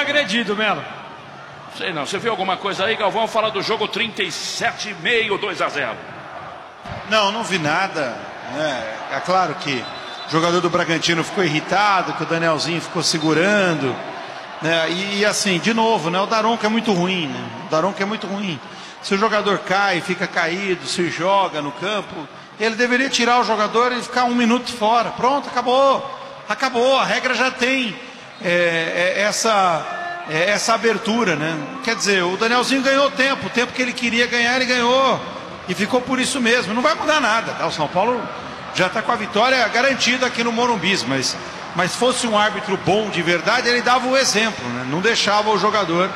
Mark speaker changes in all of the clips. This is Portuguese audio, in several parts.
Speaker 1: agredido, Melo.
Speaker 2: Sei não, você viu alguma coisa aí, Galvão? Fala do jogo 37,5, 2-0.
Speaker 3: Não vi nada. É claro que o jogador do Bragantino ficou irritado, que o Danielzinho ficou segurando. Né? E assim, de novo, né? O Daronco é muito ruim, né? O Daronco é muito ruim. Se o jogador cai, fica caído, se joga no campo, ele deveria tirar o jogador e ficar 1 minuto fora. Pronto, acabou. A regra já tem essa abertura, né? Quer dizer, o Danielzinho ganhou tempo, o tempo que ele queria ganhar, ele ganhou. E ficou por isso mesmo. Não vai mudar nada, tá? O São Paulo já está com a vitória garantida aqui no Morumbi, mas fosse um árbitro bom de verdade, ele dava o exemplo, né? Não deixava o jogador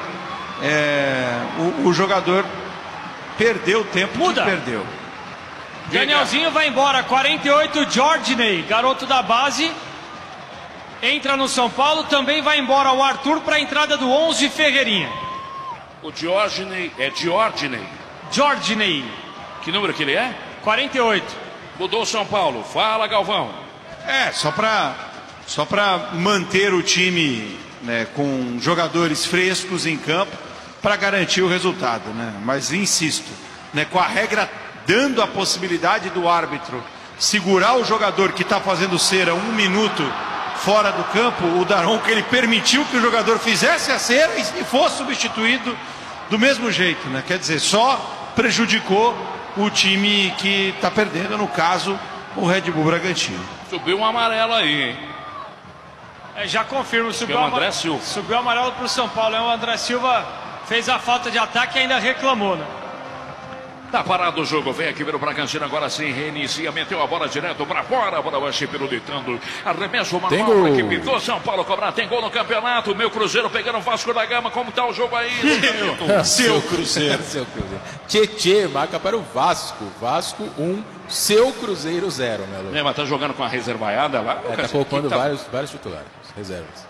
Speaker 3: o jogador perder o tempo que perdeu.
Speaker 1: Danielzinho vai embora, 48, Jorginho, garoto da base, entra no São Paulo. Também vai embora o Arthur para a entrada do 11, Ferreirinha.
Speaker 2: O Jorginho é
Speaker 1: Jorginho.
Speaker 2: Que número que ele é?
Speaker 1: 48.
Speaker 2: Mudou São Paulo. Fala, Galvão.
Speaker 3: Só para manter o time, né, com jogadores frescos em campo para garantir o resultado, né? Mas insisto, né, com a regra dando a possibilidade do árbitro segurar o jogador que está fazendo cera 1 minuto fora do campo, o Daronco, ele permitiu que o jogador fizesse a cera e fosse substituído do mesmo jeito, né? Quer dizer, só prejudicou o time que está perdendo, no caso, o Red Bull Bragantino.
Speaker 2: Subiu um amarelo aí, hein?
Speaker 1: Já confirmo, subiu
Speaker 2: o André Silva.
Speaker 1: Subiu o amarelo para o São Paulo. O André Silva fez a falta de ataque e ainda reclamou, né?
Speaker 2: Tá parado o jogo, vem aqui o Bragantino, agora sim, reinicia, meteu a bola direto pra fora, a bola vai se pirulitando, arremesso manual pra equipe do São Paulo cobrar, tem gol no campeonato, meu Cruzeiro pegando o Vasco da Gama, como tá o jogo aí?
Speaker 3: Seu Cruzeiro.
Speaker 4: Tietê marca para o Vasco, Vasco 1, seu Cruzeiro 0, Melo.
Speaker 2: Mas tá jogando com a reservaiada lá?
Speaker 4: Tá poupando vários titulares, reservas.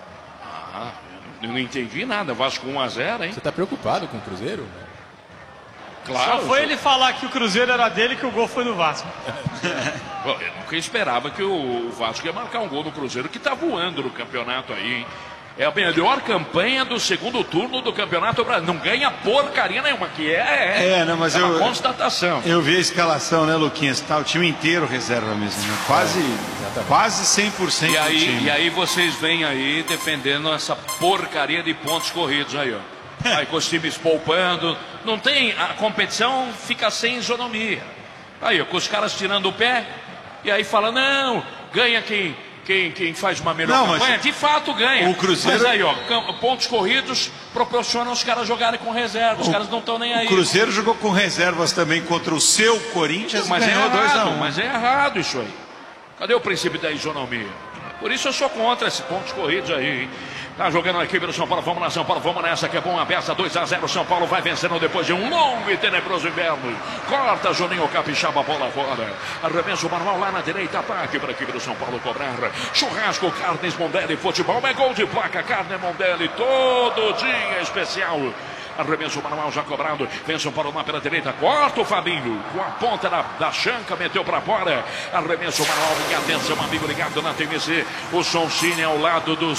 Speaker 2: Eu não entendi nada, Vasco 1-0, hein?
Speaker 4: Você tá preocupado com o Cruzeiro?
Speaker 1: Claro, só foi ele falar que o Cruzeiro era dele que o gol foi no Vasco.
Speaker 2: Eu nunca esperava que o Vasco ia marcar um gol no Cruzeiro, que tá voando no campeonato aí, hein? É a melhor campanha do segundo turno do Campeonato Brasileiro. Não ganha porcaria nenhuma, que
Speaker 3: mas
Speaker 2: é uma constatação.
Speaker 3: Eu vi a escalação, né, Luquinhas? Tá o time inteiro reserva mesmo, né? Quase 100%
Speaker 2: e aí,
Speaker 3: do time.
Speaker 2: E aí vocês vêm aí defendendo essa porcaria de pontos corridos aí, ó. Aí com os times poupando, não tem, a competição fica sem isonomia. Aí, ó, com os caras tirando o pé, e aí fala, não, ganha quem faz uma melhor campanha, de fato ganha.
Speaker 3: O Cruzeiro...
Speaker 2: Mas aí, ó, pontos corridos proporcionam os caras jogarem com reserva, os caras não estão nem aí.
Speaker 3: O Cruzeiro jogou com reservas também contra o seu Corinthians,
Speaker 2: mas é errado isso aí. Cadê o princípio da isonomia? Por isso eu sou contra esses pontos corridos aí, hein? Tá jogando a equipe do São Paulo, vamos lá São Paulo, vamos nessa que é bom, a peça 2-0, São Paulo vai vencendo depois de um longo e tenebroso inverno. Corta Juninho Capixaba, bola fora, arremesso manual lá na direita, ataque para a equipe do São Paulo cobrar. Churrasco, Carnes Mondelli, futebol é gol de placa, Carne Mondelli, todo dia especial. Arremesso manual já cobrado. Vem São Paulo lá pela direita. Corta o Fabinho. Com a ponta da chanca. Meteu para fora. Arremesso manual. E atenção, amigo ligado na TMC. O Soncini ao lado do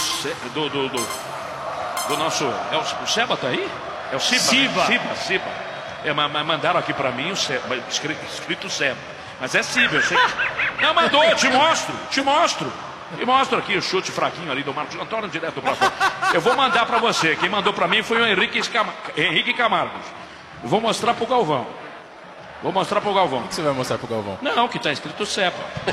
Speaker 2: nosso. O Seba tá aí? É o Siba. Siba. Mandaram aqui para mim o Seba, escrito Seba. Mas é Siba, eu sei. Não, mandou, te mostro. E mostro aqui o chute fraquinho ali do Marcos Antônio direto para fora. Eu vou mandar para você. Quem mandou para mim foi o Henrique Camargos. Eu vou mostrar pro Galvão.
Speaker 4: O que você vai mostrar pro Galvão?
Speaker 2: Não, que tá escrito Cepa.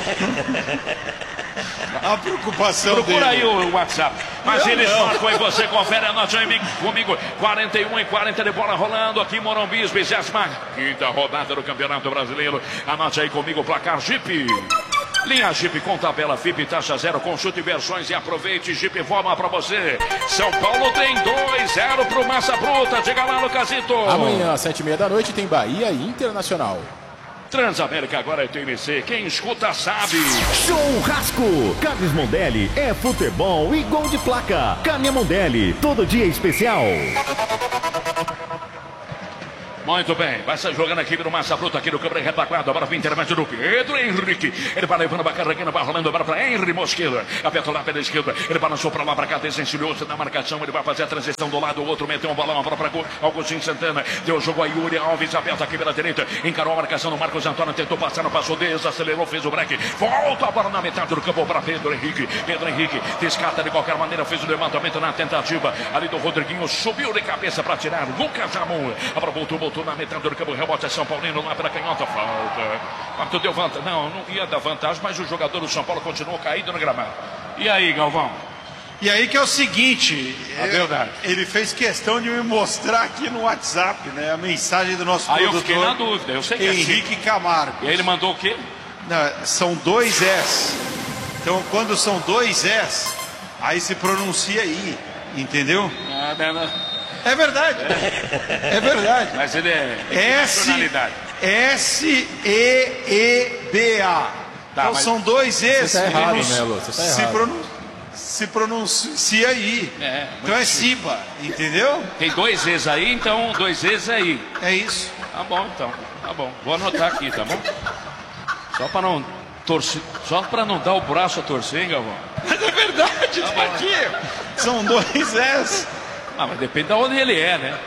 Speaker 3: A preocupação
Speaker 2: Procura
Speaker 3: dele.
Speaker 2: aí o WhatsApp. Mas eles marcam e você confere a nossa comigo. 41-40 de bola rolando aqui em Morumbi, 25ª rodada do Campeonato Brasileiro. Anote aí comigo o placar Jeep. Linha Jeep com tabela FIP, taxa zero, consulte versões e aproveite. Jeep informa pra você. São Paulo tem 2-0 pro Massa Bruta. Diga lá no Casito.
Speaker 4: Amanhã, às 7h30 da noite, tem Bahia e Internacional.
Speaker 2: Transamérica agora é TMC. Quem escuta sabe.
Speaker 5: Churrasco. Carnes Mondelli é futebol e gol de placa. Carne Mondelli, todo dia especial.
Speaker 2: Muito bem, vai sair jogando aqui no Massa Bruta, aqui no câmera retaguarda, agora vem intermédio do Pedro Henrique. Ele vai levando a carreguinha, vai rolando agora para Henry Mosqueira. Aperta lá pela esquerda, ele balançou para lá, para cá, desencilhou-se na marcação. Ele vai fazer a transição do lado, o outro meteu um balão para Augustinho Santana. Deu jogo a Yuri Alves, aberta aqui pela direita. Encarou a marcação do Marcos Antônio, tentou passar, não passou, desacelerou, fez o break. Volta agora na metade do campo para Pedro Henrique. Pedro Henrique descarta de qualquer maneira, fez o levantamento na tentativa ali do Rodriguinho, subiu de cabeça para tirar. Lucas Ramon, agora voltou na metade do campo. Rebote é São Paulino lá pela canhota, falta. Quanto deu vantagem? Não ia dar vantagem, mas o jogador do São Paulo continuou caído no gramado. E aí, Galvão?
Speaker 3: E aí que é o seguinte,
Speaker 2: verdade.
Speaker 3: Ele fez questão de me mostrar aqui no WhatsApp, né, a mensagem do nosso
Speaker 2: Aí
Speaker 3: produtor.
Speaker 2: eu fiquei na dúvida, eu sei que
Speaker 3: Henrique
Speaker 2: é assim.
Speaker 3: Camargo.
Speaker 2: E aí ele mandou o quê?
Speaker 3: Não, são 2 S. Então quando são 2 S, aí se pronuncia I, entendeu? É verdade. É verdade.
Speaker 2: Mas ele é
Speaker 3: S-E-E-B-A.
Speaker 2: Tá,
Speaker 3: Então
Speaker 2: mas
Speaker 3: são 2 Es.
Speaker 4: Você tá errado, Melo. Você tá errado.
Speaker 3: Se pronuncia aí. Então é Ciba, entendeu?
Speaker 2: Tem 2 Es aí, então 2 Es aí.
Speaker 3: É isso.
Speaker 2: Tá bom, então. Tá bom. Vou anotar aqui, tá bom? Só para não torcer, só para não dar o braço a torcer, hein, Galvão?
Speaker 3: Mas é verdade, tá aqui. São 2 Es.
Speaker 2: Ah, mas depende de onde ele é, né?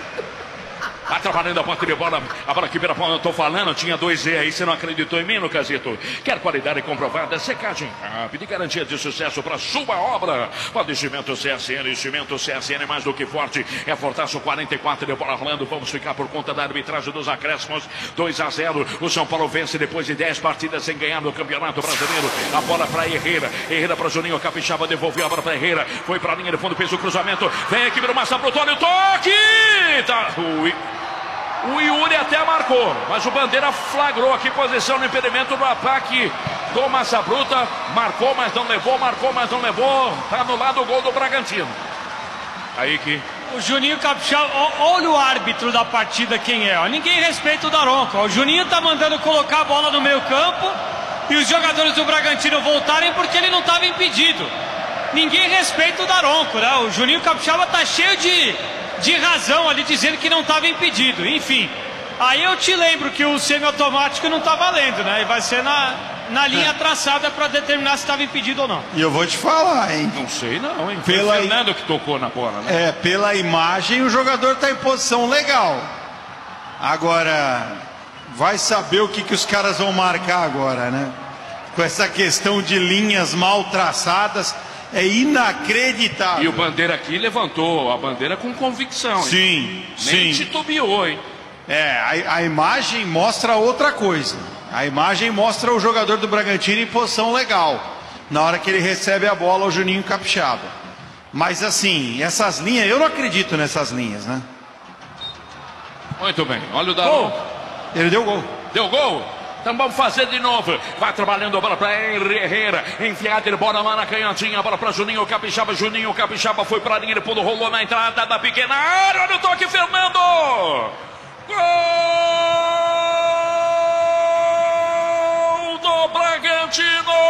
Speaker 2: Vai trabalhando a ponta de bola. A bola aqui pela ponta, eu tô falando, tinha 2 E aí, você não acreditou em mim, Lucasito? Quer qualidade comprovada? Secagem rápida e garantia de sucesso para sua obra. Pode cimento CSN mais do que forte. É Fortaço 44 de bola rolando. Vamos ficar por conta da arbitragem dos acréscimos. 2-0. O São Paulo vence depois de 10 partidas sem ganhar no Campeonato Brasileiro. A bola para Herrera. Herrera para Juninho Capixaba, devolveu a bola para Herrera. Foi para a linha de fundo, fez o cruzamento. Vem aqui pelo Massa Bruto, olha o toque! Tá ruim. O Yuri até marcou, mas o Bandeira flagrou aqui posição no impedimento do ataque do Massa Bruta. Marcou, mas não levou, marcou, mas não levou. Tá anulado o gol do Bragantino. Aí que...
Speaker 1: O Juninho Capixaba, olha o árbitro da partida quem é. Ó. Ninguém respeita o Daronco. O Juninho tá mandando colocar a bola no meio campo e os jogadores do Bragantino voltarem porque ele não estava impedido. Ninguém respeita o Daronco, né? O Juninho Capixaba tá cheio de razão ali, dizendo que não estava impedido. Enfim, aí eu te lembro que o semiautomático não está valendo, né? E vai ser na linha traçada para determinar se estava impedido ou não.
Speaker 3: E eu vou te falar, hein?
Speaker 2: Não sei não, hein? Foi o Fernando que tocou na bola, né?
Speaker 3: Pela imagem o jogador está em posição legal. Agora, vai saber o que os caras vão marcar agora, né? Com essa questão de linhas mal traçadas. É inacreditável.
Speaker 2: E o Bandeira aqui levantou a bandeira com convicção.
Speaker 3: Sim,
Speaker 2: Nem titubeou, hein?
Speaker 3: A imagem mostra outra coisa. A imagem mostra o jogador do Bragantino em posição legal. Na hora que ele recebe a bola, o Juninho Capixaba. Mas assim, essas linhas, eu não acredito nessas linhas, né?
Speaker 2: Muito bem, olha o Daronco.
Speaker 3: Ele deu gol.
Speaker 2: Deu gol? Então vamos fazer de novo. Vai trabalhando a bola para Herrera. Enfiada de bola lá na canhotinha. A bola para Juninho Capixaba. Juninho Capixaba foi para a linha de fundo. Rolou na entrada da pequena área. Olha o toque, Fernando. Gol do Bragantino.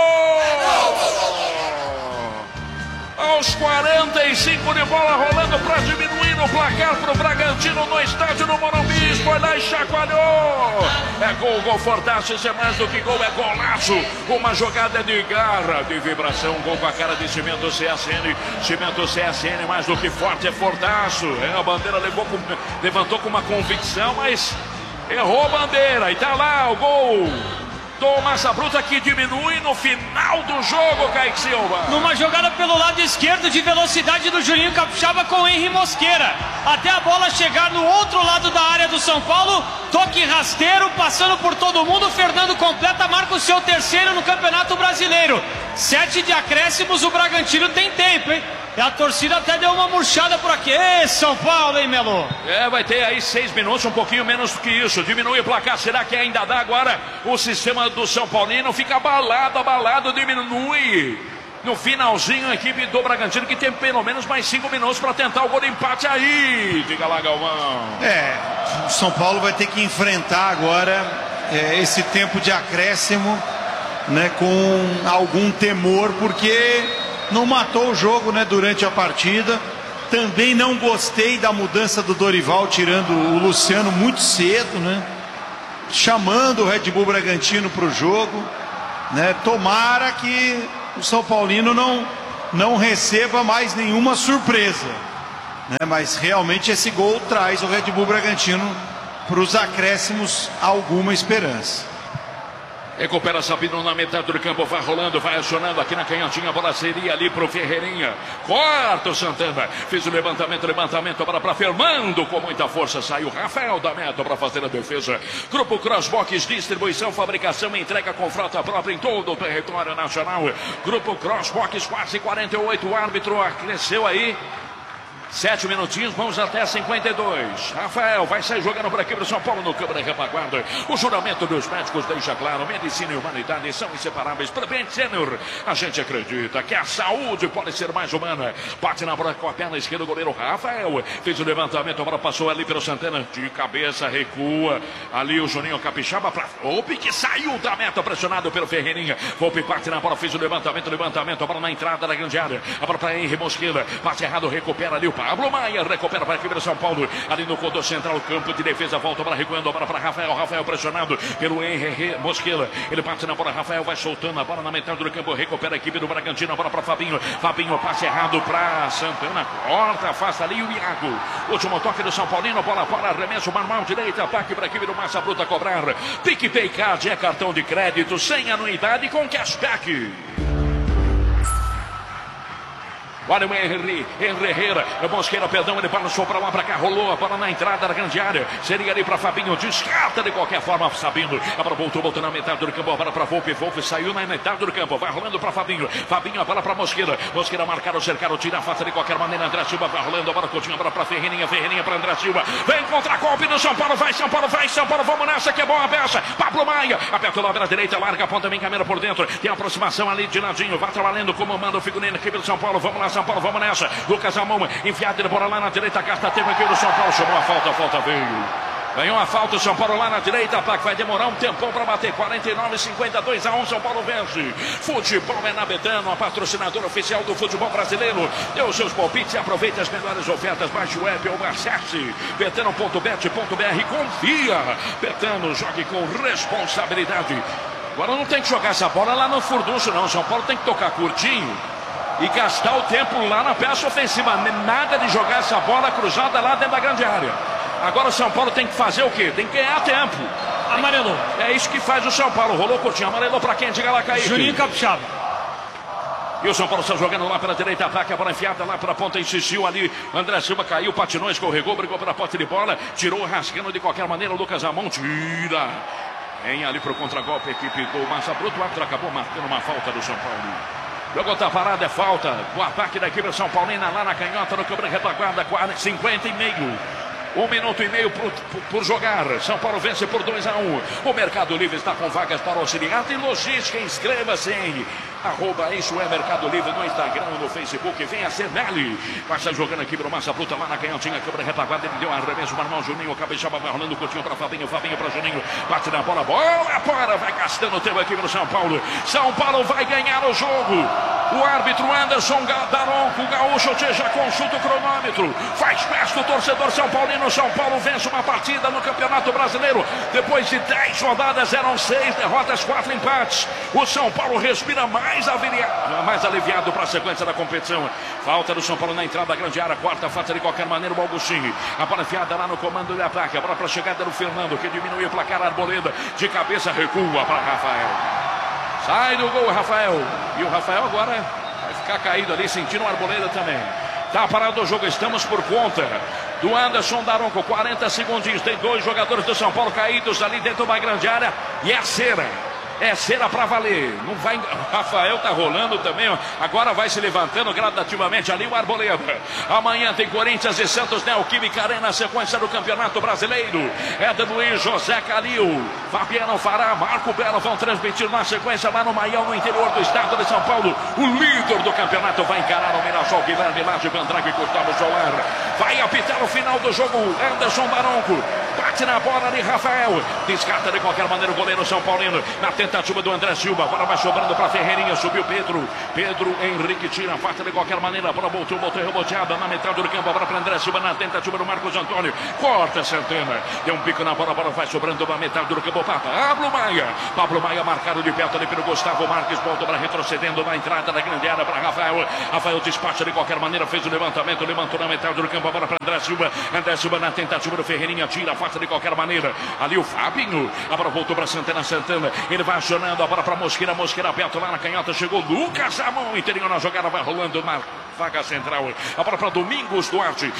Speaker 2: Aos 45 de bola rolando para diminuir o placar para o Bragantino no estádio do Morumbi. Foi lá e chacoalhou. É gol Fortaço, isso é mais do que gol, é golaço. Uma jogada de garra, de vibração, gol com a cara de Cimento CSN. Cimento CSN, mais do que forte, é Fortaço. A bandeira levantou com uma convicção, mas errou a bandeira. E tá lá o gol do Massa Bruta, que diminui no final do jogo, Kaique Silva.
Speaker 1: Numa jogada pelo lado esquerdo de velocidade do Juninho Capixaba com o Henry Mosqueira. Até a bola chegar no outro lado da área do São Paulo. Toque rasteiro, passando por todo mundo. O Fernando completa, marca o seu terceiro no Campeonato Brasileiro. 7 de acréscimos, o Bragantino tem tempo, hein? E a torcida até deu uma murchada por aqui. Ê, São Paulo, hein, Melo?
Speaker 2: Vai ter aí 6 minutos, um pouquinho menos do que isso. Diminui o placar, será que ainda dá agora? O sistema do São Paulino fica abalado, diminui. No finalzinho, a equipe do Bragantino, que tem pelo menos mais 5 minutos para tentar o gol de empate aí. Diga lá, Galvão.
Speaker 3: O São Paulo vai ter que enfrentar agora esse tempo de acréscimo, né, com algum temor, porque não matou o jogo, né, durante a partida. Também não gostei da mudança do Dorival, tirando o Luciano muito cedo, né? Chamando o Red Bull Bragantino para o jogo, né? Tomara que o São Paulino não receba mais nenhuma surpresa, né? Mas realmente esse gol traz o Red Bull Bragantino para os acréscimos alguma esperança.
Speaker 2: Recupera Sabino na metade do campo, vai rolando, vai acionando aqui na canhotinha, a bola seria ali pro Ferreirinha. Corta o Santana, fez o levantamento, bola para Fernando, com muita força, saiu Rafael da meta para fazer a defesa. Grupo Crossbox, distribuição, fabricação, entrega com frota própria em todo o território nacional. Grupo Crossbox, quase 48, o árbitro acresceu aí 7 minutinhos, vamos até 52. Rafael vai sair jogando por aqui para o São Paulo no câmara repaguarda. O juramento dos médicos deixa claro: medicina e humanidade são inseparáveis. Prevent Senior, a gente acredita que a saúde pode ser mais humana. Bate na bola com a perna esquerda, o goleiro Rafael fez o levantamento, a bola passou ali pelo Santana, de cabeça, recua. Ali o Juninho Capixaba para Volpe, que saiu da meta, pressionado pelo Ferreirinha. Volpe bate na bola, fez o levantamento, a bola na entrada da grande área. A bola para Henry Mosquila, bate errado, recupera ali o Pablo Maia, recupera para aqui para São Paulo, ali no contorno central, campo de defesa, volta para recuando, a bola para Rafael pressionado pelo Henry Mosquila, ele bate na bola, Rafael vai soltando a bola na metade do campo, recupera a equipe do Bragantino, a bola para Fabinho, passe errado para Santana, corta, afasta ali o Iago, último toque do São Paulino, bola para arremesso, manual direita, ataque para a equipe do Massa Bruta cobrar. PicPay Card é cartão de crédito sem anuidade com cashback. Olha o Henry Herrera, Mosqueira, perdão, ele balançou para lá, para cá, rolou a bola na entrada da grande área, seria ali para Fabinho, descarta de qualquer forma, Sabino, a bola voltou na metade do campo, a bola para Volpe saiu na metade do campo, vai rolando para Fabinho, a bola para Mosqueira marcaram, cercaram, tira a faça de qualquer maneira, André Silva vai rolando, a bola continua, a bola para Ferreirinha para André Silva, vem contra-golpe no São Paulo, vai São Paulo, vamos nessa que é boa a peça, Pablo Maia, aperta o lado da direita, larga a ponta, vem caminhando por dentro, tem a aproximação ali de ladinho, vai trabalhando como manda o figurino aqui pelo São Paulo, vamos lá São Paulo, vamos nessa. Lucas Amon, enfiado de bola lá na direita, carta tempo aqui do São Paulo, chamou a falta veio. Ganhou a falta o São Paulo lá na direita, ataque vai demorar um tempão para bater, 49-52-1, São Paulo vence. Futebol é na Betano, a patrocinadora oficial do futebol brasileiro. Dê os seus palpites e aproveite as melhores ofertas, baixe o app ou acesse betano.bet.br, confia. Betano, jogue com responsabilidade. Agora não tem que jogar essa bola lá no furdunço não, São Paulo tem que tocar curtinho e gastar o tempo lá na peça ofensiva. Nada de jogar essa bola cruzada lá dentro da grande área. Agora o São Paulo tem que fazer o quê? Tem que ganhar tempo.
Speaker 1: Amarelou.
Speaker 2: É isso que faz o São Paulo. Rolou curtinho, amarelou para quem? Diga lá, Kaique.
Speaker 1: Juninho Capixaba.
Speaker 2: E o São Paulo está jogando lá pela direita, ataque, a bola enfiada lá para a ponta, insistiu ali, André Silva caiu, patinou, escorregou, brigou pela posse de bola, tirou, rasgando de qualquer maneira, o Lucas Amon tira. Vem ali para o contragolpe, a equipe do Massa Bruto, o árbitro acabou marcando uma falta do São Paulo. Jogou, tá parado, é falta. O ataque da equipe São Paulina lá na canhota, no câmara retaguarda, 50 e meio. 1 minuto e meio por jogar. São Paulo vence por 2-1. O Mercado Livre está com vagas para auxiliar e logística. Inscreva-se em @isso é Mercado Livre no Instagram, no Facebook. Venha ser Nelly. Passa jogando aqui para o Massa Bruta lá na canhotinha, câmara retaguarda. Ele deu arremesso, manual, Juninho, Capixaba vai rolando, curtinho para Fabinho para Juninho. Bate na bola, para, vai gastando o tempo aqui para o São Paulo. São Paulo vai ganhar o jogo. O árbitro Anderson Daronco, o gaúcho, já consulta o cronômetro. Faz festa o torcedor São Paulino. São Paulo vence uma partida no Campeonato Brasileiro. Depois de 10 rodadas, eram 6 derrotas, 4 empates. O São Paulo respira mais aliviado para a sequência da competição. Falta do São Paulo na entrada da grande área. Quarta falta de qualquer maneira o Augustinho. A bola enfiada lá no comando de ataque. A bola para a chegada do Fernando, que diminuiu o placar. Arboleda de cabeça, recua para Rafael. Sai do gol, Rafael. E o Rafael agora vai ficar caído ali, sentindo o Arboleda também. Tá parado o jogo, estamos por conta do Anderson Daronco, 40 segundinhos. Tem 2 jogadores do São Paulo caídos ali dentro da grande área. E é cera. É cera para valer. Não vai. O Rafael tá rolando também. Agora vai se levantando gradativamente ali o Arboleda. Amanhã tem Corinthians e Santos Neoquímica Arena, sequência do Campeonato Brasileiro. Éder Luiz, José Calil, Fabiano Fará, Marco Belo vão transmitir na sequência lá no Maião, no interior do estado de São Paulo. O líder do campeonato vai encarar o Mirassol, Guilherme Laje, Vandrago e Gustavo Solar. Vai apitar o final do jogo Anderson Daronco. bate na bola ali, Rafael, descarta de qualquer maneira o goleiro São Paulino, na tentativa do André Silva, agora vai sobrando para Ferreirinha, subiu Pedro Henrique tira, afasta de qualquer maneira, a bola voltou reboteada na metade do campo, agora para André Silva na tentativa do Marcos Antônio, corta Santana, deu um pico na bola, a bola vai sobrando na metade do campo, Pablo Maia marcado de perto ali pelo Gustavo Marques, volta para retrocedendo na entrada da grande área para Rafael despacha de qualquer maneira, fez o levantamento, levantou na metade do campo, agora para André Silva na tentativa do Ferreirinha, tira, afasta de qualquer maneira, ali o Fabinho, a bola voltou para Santana, ele vai acionando a bola para Mosqueira perto lá na canhota, chegou Lucas Amon, interior na jogada, vai rolando na vaga central, a bola para Domingos Duarte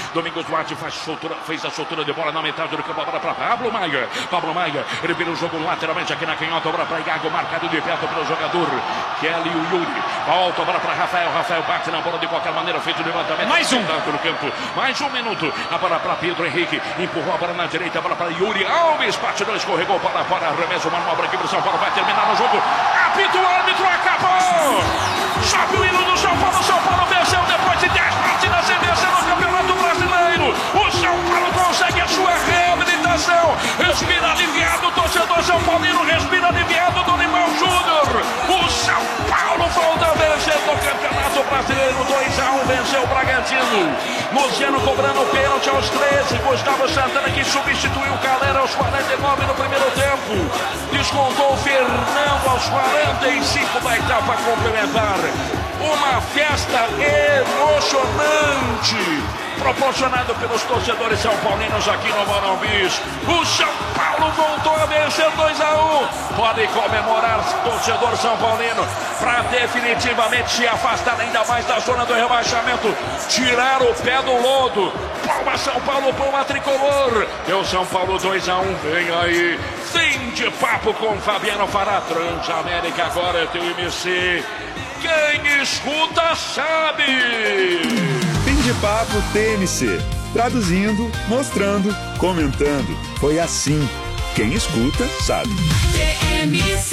Speaker 2: fez a soltura de bola na metade do campo, a bola para Pablo Maia, ele vira o jogo lateralmente aqui na canhota, a bola para Iago, marcado de perto pelo jogador Kelly, o Yuri, volta a bola para Rafael bate na bola de qualquer maneira, fez o levantamento, mais um no campo, mais um minuto, a bola para Pedro Henrique, empurrou a bola na direita, a bola para Yuri Alves, batidor, escorregou para fora, arremesso, manobra aqui para o São Paulo, vai terminar no jogo, apita o árbitro, acabou, sobe o hino do São Paulo venceu depois de 10 partidas sem vencer no Campeonato Brasileiro, o São Paulo consegue a sua reabilitação, respira aliviado, o torcedor São Paulino respira aliviado, Dorival Júnior, o São Paulo volta a vencer no Campeonato Brasileiro, 2-1, venceu o Bragantino, Luciano cobrando o pênalti aos 13, Gustavo Santana que substituiu o Calera aos 49 no primeiro tempo, descontou o Fernando aos 45 da etapa complementar, uma festa emocionante, proporcionado pelos torcedores são paulinos aqui no Morumbi. O São Paulo voltou a vencer 2-1. Pode comemorar, torcedor são paulino, para definitivamente se afastar ainda mais da zona do rebaixamento, tirar o pé do lodo. Palma São Paulo, palma tricolor. Deu São Paulo 2-1. Vem aí, fim de papo com Fabiano Fará. Transamérica agora é TMC. Quem escuta sabe.
Speaker 6: Fim de papo TMC. Traduzindo, mostrando, comentando. Foi assim. Quem escuta sabe.
Speaker 5: TMC.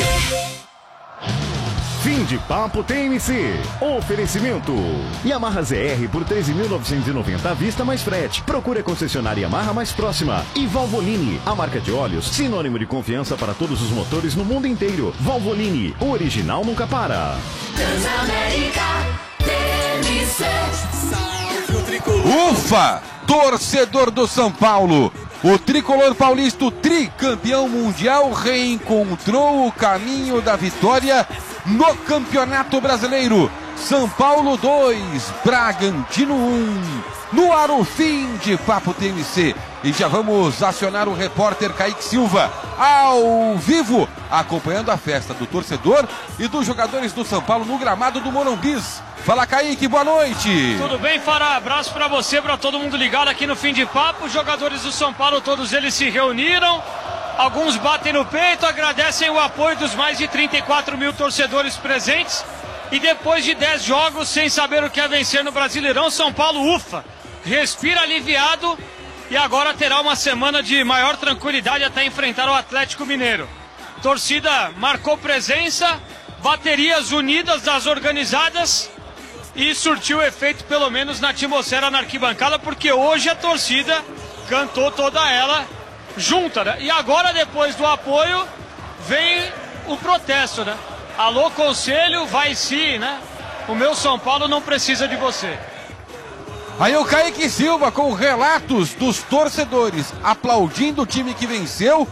Speaker 5: Fim de papo TMC. Oferecimento. Yamaha ZR por 13.990 à vista mais frete. Procure a concessionária Yamaha mais próxima. E Valvoline, a marca de óleos, sinônimo de confiança para todos os motores no mundo inteiro. Valvoline, o original nunca para.
Speaker 7: Transamérica TMC.
Speaker 8: Ufa! Torcedor do São Paulo. O tricolor paulista, o tricampeão mundial, reencontrou o caminho da vitória no Campeonato Brasileiro. São Paulo 2, Bragantino 1. No ar o fim de papo TMC. E já vamos acionar o repórter Kaique Silva, ao vivo, acompanhando a festa do torcedor e dos jogadores do São Paulo no gramado do Morumbi. Fala, Kaique, boa noite.
Speaker 1: Tudo bem, Fará? Abraço pra você, pra todo mundo ligado aqui no Fim de Papo. Os jogadores do São Paulo, todos eles se reuniram. Alguns batem no peito, agradecem o apoio dos mais de 34 mil torcedores presentes. E depois de 10 jogos sem saber o que é vencer no Brasileirão, São Paulo ufa, respira aliviado e agora terá uma semana de maior tranquilidade até enfrentar o Atlético Mineiro. Torcida marcou presença, baterias unidas das organizadas e surtiu efeito pelo menos na atmosfera na arquibancada, porque hoje a torcida cantou toda ela junta, né? E agora, depois do apoio, vem o protesto, né? Alô, conselho, vai sim, né? O meu São Paulo não precisa de você.
Speaker 8: Aí o Kaique Silva com relatos dos torcedores aplaudindo o time que venceu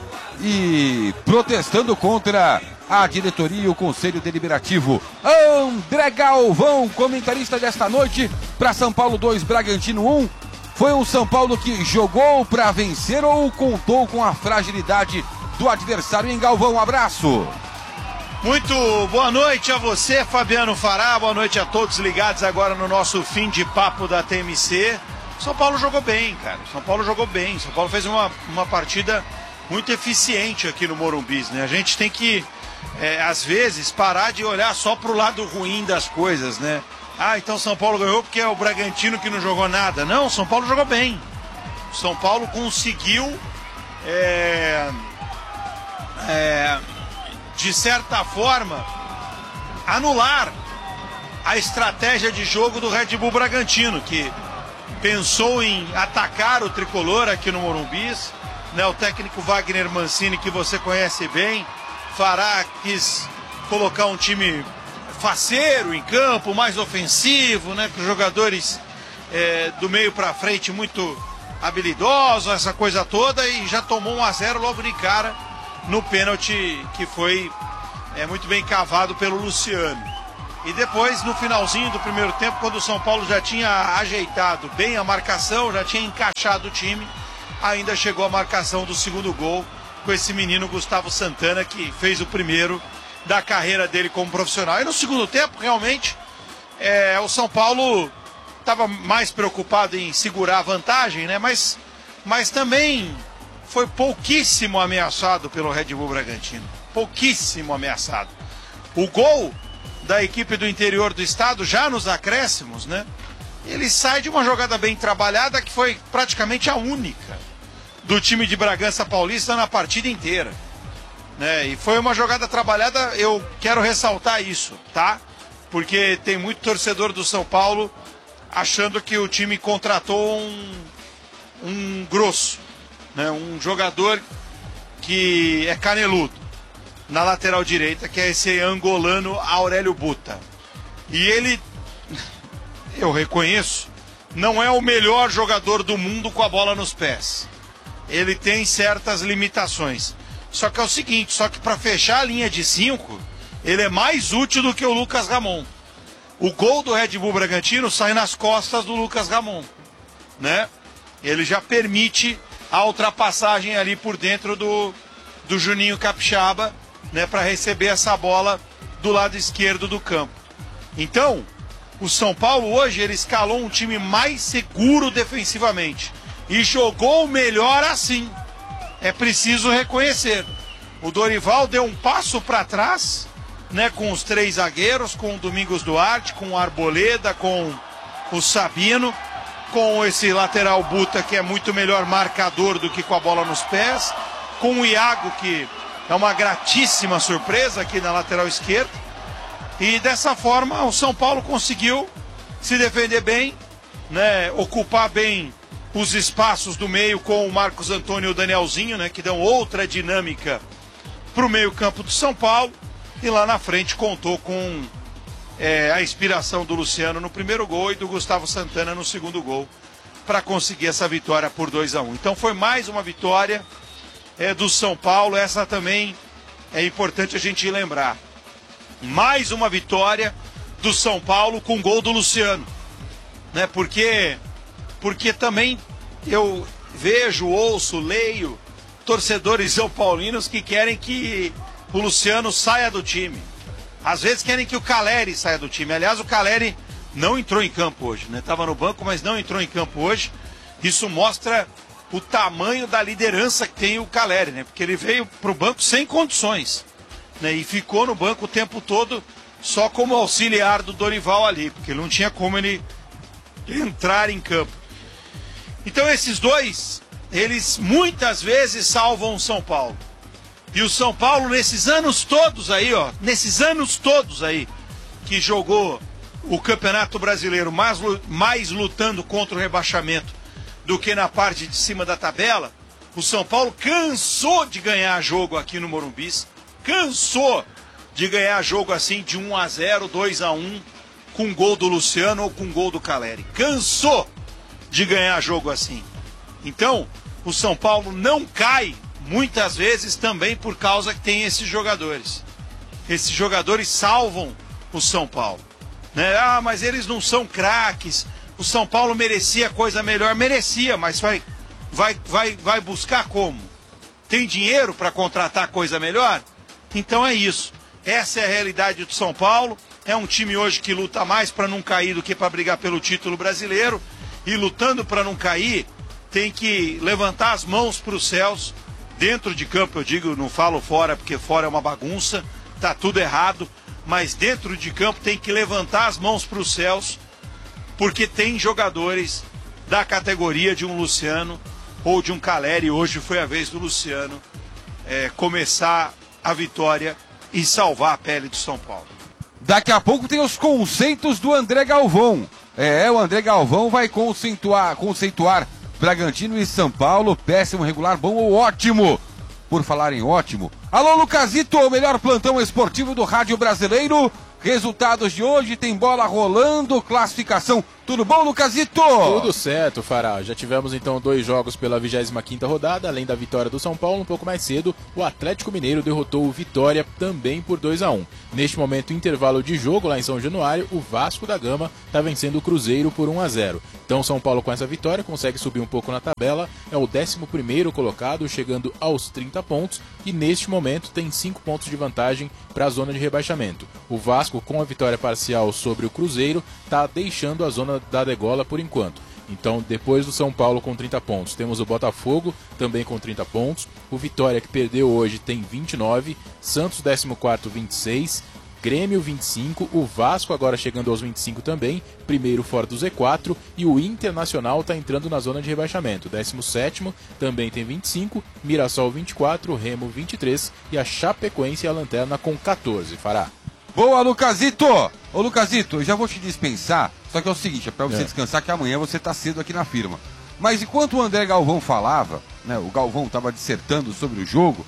Speaker 8: e protestando contra a diretoria e o Conselho Deliberativo. André Galvão, comentarista desta noite para São Paulo 2, Bragantino 1. Foi um São Paulo que jogou para vencer ou contou com a fragilidade do adversário? Em Galvão, um abraço.
Speaker 3: Muito boa noite a você, Fabiano Fará, boa noite a todos ligados agora no nosso fim de papo da TMC. São Paulo jogou bem, cara, São Paulo jogou bem, São Paulo fez uma partida muito eficiente aqui no Morumbi, né? A gente tem que, às vezes, parar de olhar só pro lado ruim das coisas, né? Ah, então São Paulo ganhou porque é o Bragantino que não jogou nada. Não, São Paulo jogou bem. São Paulo conseguiu, de certa forma, anular a estratégia de jogo do Red Bull Bragantino, que pensou em atacar o tricolor aqui no Morumbi, né, o técnico Wagner Mancini, que você conhece bem, Fará quis colocar um time faceiro em campo, mais ofensivo, né, com jogadores do meio para frente muito habilidosos, essa coisa toda, e já tomou 1-0 logo de cara no pênalti que foi muito bem cavado pelo Luciano. E depois, no finalzinho do primeiro tempo, quando o São Paulo já tinha ajeitado bem a marcação, já tinha encaixado o time, ainda chegou a marcação do segundo gol com esse menino Gustavo Santana, que fez o primeiro da carreira dele como profissional. E no segundo tempo, realmente, o São Paulo estava mais preocupado em segurar a vantagem, né? Mas também foi pouquíssimo ameaçado pelo Red Bull Bragantino. Pouquíssimo ameaçado. O gol da equipe do interior do estado, já nos acréscimos, né? Ele sai de uma jogada bem trabalhada, que foi praticamente a única do time de Bragança Paulista na partida inteira, né? E foi uma jogada trabalhada, eu quero ressaltar isso, tá? Porque tem muito torcedor do São Paulo achando que o time contratou um grosso, né? Um jogador que é caneludo na lateral direita, que é esse angolano Aurélio Buta. E ele, eu reconheço, não é o melhor jogador do mundo com a bola nos pés. Ele tem certas limitações. Só que é o seguinte, só que para fechar a linha de 5, ele é mais útil do que o Lucas Ramon. O gol do Red Bull Bragantino sai nas costas do Lucas Ramon, né? Ele já permite a ultrapassagem ali por dentro do Juninho Capixaba, né, para receber essa bola do lado esquerdo do campo. Então, o São Paulo hoje ele escalou um time mais seguro defensivamente e jogou melhor assim. É preciso reconhecer. O Dorival deu um passo para trás, né, com os 3 zagueiros, com o Domingos Duarte, com o Arboleda, com o Sabino, com esse lateral Buta, que é muito melhor marcador do que com a bola nos pés, com o Iago, que é uma gratíssima surpresa aqui na lateral esquerda. E dessa forma o São Paulo conseguiu se defender bem, né, ocupar bem os espaços do meio com o Marcos Antônio e o Danielzinho, né, que dão outra dinâmica para o meio-campo do São Paulo. E lá na frente contou com a inspiração do Luciano no primeiro gol e do Gustavo Santana no segundo gol para conseguir essa vitória por 2-1. Então foi mais uma vitória do São Paulo. Essa também é importante a gente lembrar. Mais uma vitória do São Paulo com gol do Luciano, né? Porque também eu vejo, ouço, leio torcedores são paulinos que querem que o Luciano saia do time. Às vezes querem que o Caleri saia do time. Aliás, o Caleri não entrou em campo hoje, né? Estava no banco, mas não entrou em campo hoje. Isso mostra o tamanho da liderança que tem o Caleri, né? Porque ele veio para o banco sem condições, né? E ficou no banco o tempo todo só como auxiliar do Dorival ali, porque não tinha como ele entrar em campo. Então esses dois, eles muitas vezes salvam o São Paulo. E o São Paulo nesses anos todos aí, que jogou o Campeonato Brasileiro mais lutando contra o rebaixamento do que na parte de cima da tabela, o São Paulo cansou de ganhar jogo aqui no Morumbi, cansou de ganhar jogo assim de 1-0, 2-1, com gol do Luciano ou com gol do Caleri. Cansou de ganhar jogo assim. Então, o São Paulo não cai muitas vezes também por causa que tem esses jogadores. Esses jogadores salvam o São Paulo, né? Ah, mas eles não são craques. O São Paulo merecia coisa melhor. Merecia, mas vai buscar como? Tem dinheiro para contratar coisa melhor? Então é isso. Essa é a realidade do São Paulo. É um time hoje que luta mais para não cair do que para brigar pelo título brasileiro. E lutando para não cair, tem que levantar as mãos para os céus. Dentro de campo, eu digo, não falo fora, porque fora é uma bagunça, tá tudo errado. Mas dentro de campo tem que levantar as mãos para os céus, porque tem jogadores da categoria de um Luciano ou de um Caleri. Hoje foi a vez do Luciano começar a vitória e salvar a pele do São Paulo.
Speaker 8: Daqui a pouco tem os conceitos do André Galvão. O André Galvão vai conceituar Bragantino e São Paulo, péssimo, regular, bom ou ótimo? Por falar em ótimo, alô Lucasito, o melhor plantão esportivo do rádio brasileiro. Resultados de hoje, tem bola rolando, classificação. Tudo bom, Lucasito?
Speaker 4: Tudo certo, Fará. Já tivemos então 2 jogos pela 25ª rodada, além da vitória do São Paulo. Um pouco mais cedo, o Atlético Mineiro derrotou o Vitória também por 2-1. Neste momento, intervalo de jogo lá em São Januário, o Vasco da Gama está vencendo o Cruzeiro por 1-0. Então São Paulo com essa vitória consegue subir um pouco na tabela, é o 11º colocado, chegando aos 30 pontos e neste momento tem 5 pontos de vantagem para a zona de rebaixamento. O Vasco, com a vitória parcial sobre o Cruzeiro, está deixando a zona da degola por enquanto. Então, depois do São Paulo com 30 pontos, temos o Botafogo também com 30 pontos, o Vitória, que perdeu hoje, tem 29, Santos 14º, 26, Grêmio 25, o Vasco agora chegando aos 25 também, primeiro fora do Z4, e o Internacional está entrando na zona de rebaixamento, 17º também tem 25, Mirassol 24, Remo 23 e a Chapecoense é a lanterna com 14, Fará.
Speaker 8: Boa, Lucasito! Ô, Lucasito, eu já vou te dispensar, só que é o seguinte, é pra você descansar que amanhã você tá cedo aqui na firma. Mas enquanto o André Galvão falava, né, o Galvão tava dissertando sobre o jogo,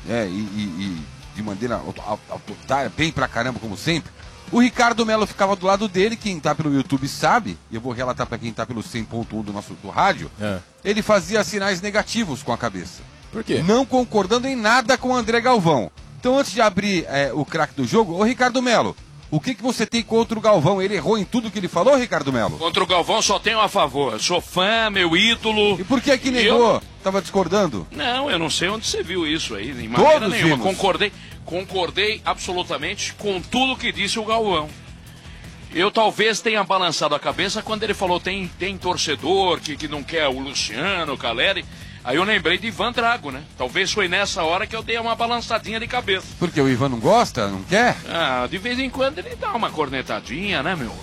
Speaker 8: e de maneira autoritária, bem pra caramba, como sempre, o Ricardo Melo ficava do lado dele, quem tá pelo YouTube sabe, e eu vou relatar pra quem tá pelo 100.1 do rádio, ele fazia sinais negativos com a cabeça.
Speaker 4: Por quê?
Speaker 8: Não concordando em nada com o André Galvão. Então, antes de abrir o craque do jogo, ô Ricardo Melo, o que você tem contra o Galvão? Ele errou em tudo que ele falou, Ricardo Melo?
Speaker 2: Contra o Galvão só tenho a favor. Eu sou fã, meu ídolo.
Speaker 8: E por que negou? Tava discordando?
Speaker 2: Não, eu não sei onde você viu isso aí, de maneira
Speaker 8: Todos
Speaker 2: nenhuma.
Speaker 8: vimos.
Speaker 2: Concordei absolutamente com tudo que disse o Galvão. Eu talvez tenha balançado a cabeça quando ele falou tem torcedor que não quer o Luciano, o Caleri. Aí eu lembrei de Ivan Drago, né? Talvez foi nessa hora que eu dei uma balançadinha de cabeça.
Speaker 8: Porque o Ivan não gosta? Não quer?
Speaker 2: Ah, de vez em quando ele dá uma cornetadinha, né, meu?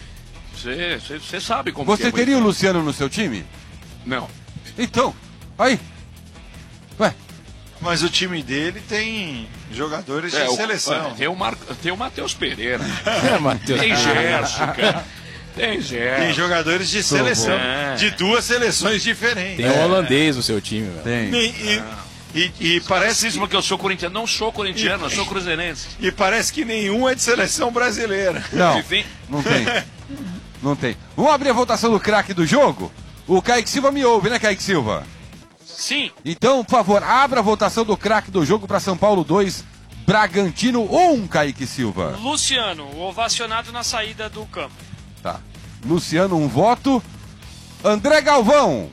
Speaker 2: Você sabe como
Speaker 8: Você
Speaker 2: que é.
Speaker 8: Você teria o Luciano no seu time?
Speaker 2: Não.
Speaker 8: Então, aí. Ué.
Speaker 3: Mas o time dele tem jogadores de seleção.
Speaker 2: Tem o Matheus Pereira.
Speaker 4: Matheus.
Speaker 2: Tem Gerson, cara. Tem
Speaker 3: jogadores de seleção, de 2 seleções diferentes.
Speaker 4: Tem um holandês no seu time, velho.
Speaker 8: Tem.
Speaker 3: E parece
Speaker 2: isso porque eu sou corintiano. Não sou corintiano, eu sou cruzeirense.
Speaker 3: E parece que nenhum é de seleção brasileira.
Speaker 8: Não tem. Não tem. Vamos abrir a votação do craque do jogo? O Kaique Silva me ouve, né, Kaique Silva?
Speaker 1: Sim.
Speaker 8: Então, por favor, abra a votação do craque do jogo para São Paulo 2, Bragantino 1, Kaique Silva.
Speaker 1: Luciano, o ovacionado na saída do campo.
Speaker 8: Tá. Luciano, um voto. André Galvão.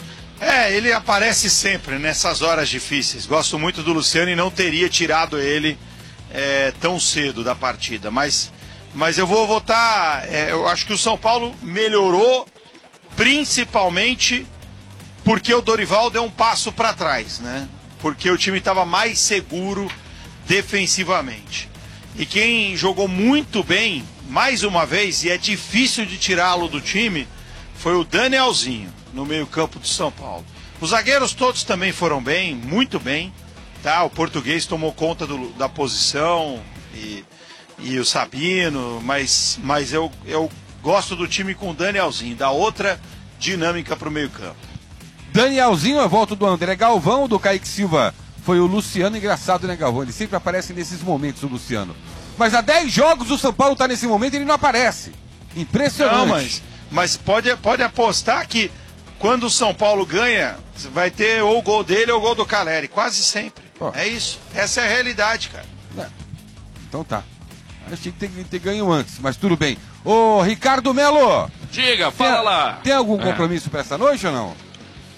Speaker 3: Ele aparece sempre nessas horas difíceis. Gosto muito do Luciano e não teria tirado ele tão cedo da partida. Mas eu vou votar. Eu acho que o São Paulo melhorou, principalmente porque o Dorival deu um passo para trás, né? Porque o time estava mais seguro defensivamente. E quem jogou muito bem, mais uma vez, e é difícil de tirá-lo do time, foi o Danielzinho, no meio-campo do São Paulo. Os zagueiros todos também foram bem, muito bem. Tá? O português tomou conta da posição e o Sabino, mas eu gosto do time com o Danielzinho, dá outra dinâmica para o meio-campo.
Speaker 8: Danielzinho, a volta do André Galvão, do Kaique Silva. Foi o Luciano, engraçado, né, Galvão? Ele sempre aparece nesses momentos, o Luciano. Mas há 10 jogos o São Paulo está nesse momento e ele não aparece. Impressionante.
Speaker 3: Não, mas pode apostar que quando o São Paulo ganha, vai ter ou o gol dele ou o gol do Caleri. Quase sempre. É isso. Essa é a realidade, cara.
Speaker 8: Então tá. Achei que tem que ter ganho antes, mas tudo bem. Ô, Ricardo Melo.
Speaker 2: Diga, fala lá.
Speaker 8: Tem algum compromisso para essa noite ou não?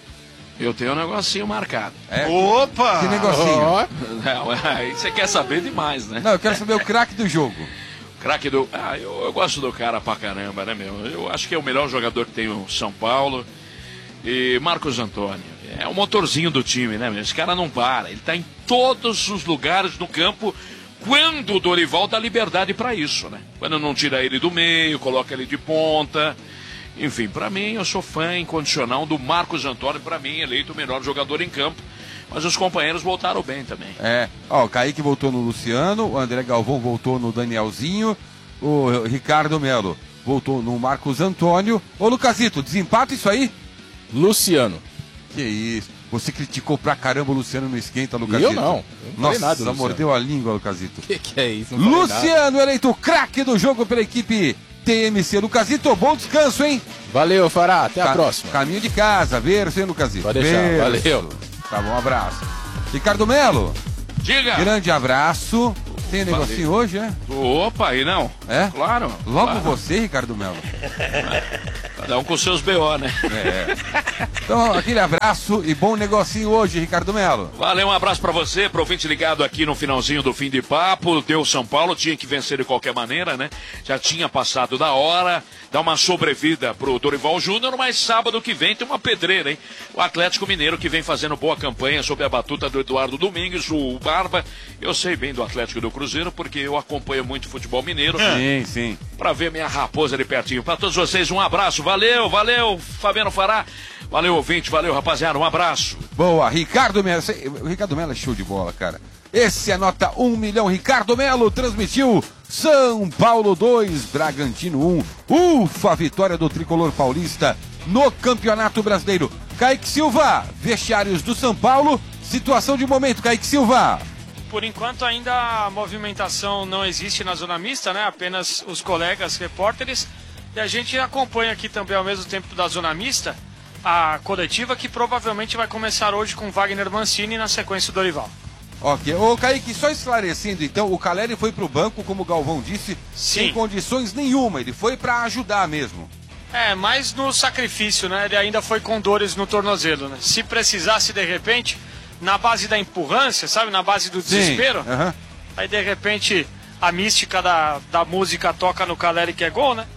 Speaker 2: Eu tenho um negocinho marcado.
Speaker 3: Opa!
Speaker 8: Que negocinho?
Speaker 2: Não, aí você quer saber demais, né?
Speaker 8: Não, eu quero saber o craque do jogo.
Speaker 2: Craque do... eu gosto do cara pra caramba, né, meu? Eu acho que é o melhor jogador que tem o São Paulo. E Marcos Antônio. É o motorzinho do time, né, meu? Esse cara não para. Ele tá em todos os lugares do campo quando o Dorival dá liberdade pra isso, né? Quando não tira ele do meio, coloca ele de ponta... Enfim, para mim, eu sou fã incondicional do Marcos Antônio, para mim, eleito o melhor jogador em campo. Mas os companheiros voltaram bem também.
Speaker 8: O Kaique voltou no Luciano, o André Galvão voltou no Danielzinho, o Ricardo Melo voltou no Marcos Antônio. Ô, Lucasito, desempata isso aí?
Speaker 4: Luciano.
Speaker 8: Que isso. Você criticou pra caramba o Luciano no esquenta, Lucasito.
Speaker 4: Eu não falei nada,
Speaker 8: Nossa, mordeu a língua, Lucasito.
Speaker 4: Que é isso? Não falei
Speaker 8: Luciano,
Speaker 4: nada.
Speaker 8: eleito craque do jogo pela equipe TMC. Lucasito, bom descanso, hein?
Speaker 4: Valeu, Fará. Até a próxima.
Speaker 8: Caminho de casa, verso, hein, Lucasito?
Speaker 4: Pode deixar, valeu.
Speaker 8: Tá bom, um abraço. Ricardo Melo.
Speaker 2: Diga.
Speaker 8: Grande abraço. Tem negocinho hoje, né?
Speaker 2: Opa, aí não?
Speaker 8: É?
Speaker 2: Claro.
Speaker 8: Logo
Speaker 2: claro.
Speaker 8: você, Ricardo Melo.
Speaker 2: Cada um com seus BO, né?
Speaker 8: Então, aquele abraço e bom negocinho hoje, Ricardo Melo.
Speaker 2: Valeu, um abraço pra você, pro ouvinte ligado aqui no finalzinho do fim de papo. Deu São Paulo, tinha que vencer de qualquer maneira, né? Já tinha passado da hora, dá uma sobrevida pro Dorival Júnior, mas sábado que vem tem uma pedreira, hein? O Atlético Mineiro que vem fazendo boa campanha sob a batuta do Eduardo Domingues, o Barba. Eu sei bem do Atlético e do Cruzeiro, porque eu acompanho muito futebol mineiro.
Speaker 8: Sim, sim.
Speaker 2: Pra ver minha raposa de pertinho. Pra todos vocês, um abraço. Valeu, Fabiano Fará. Valeu, ouvinte. Valeu, rapaziada. Um abraço.
Speaker 8: Boa, Ricardo Melo. O Ricardo Melo é show de bola, cara. Esse é nota 1 milhão. Ricardo Melo transmitiu São Paulo 2, Bragantino 1. Ufa, vitória do tricolor paulista no Campeonato Brasileiro. Kaique Silva, vestiários do São Paulo. Situação de momento, Kaique Silva.
Speaker 1: Por enquanto ainda a movimentação não existe na zona mista, né? Apenas os colegas repórteres. E a gente acompanha aqui também ao mesmo tempo da zona mista a coletiva que provavelmente vai começar hoje com Wagner Mancini na sequência do Dorival.
Speaker 8: Ok. Ô, Kaique, só esclarecendo então, o Caleri foi pro banco, como o Galvão disse, sem condições nenhuma. Ele foi para ajudar mesmo.
Speaker 1: É, mas no sacrifício, né? Ele ainda foi com dores no tornozelo, né? Se precisasse de repente, na base da empurrância, sabe? Na base do desespero.
Speaker 8: Uhum.
Speaker 1: Aí de repente a mística da música toca no Caleri que é gol, né?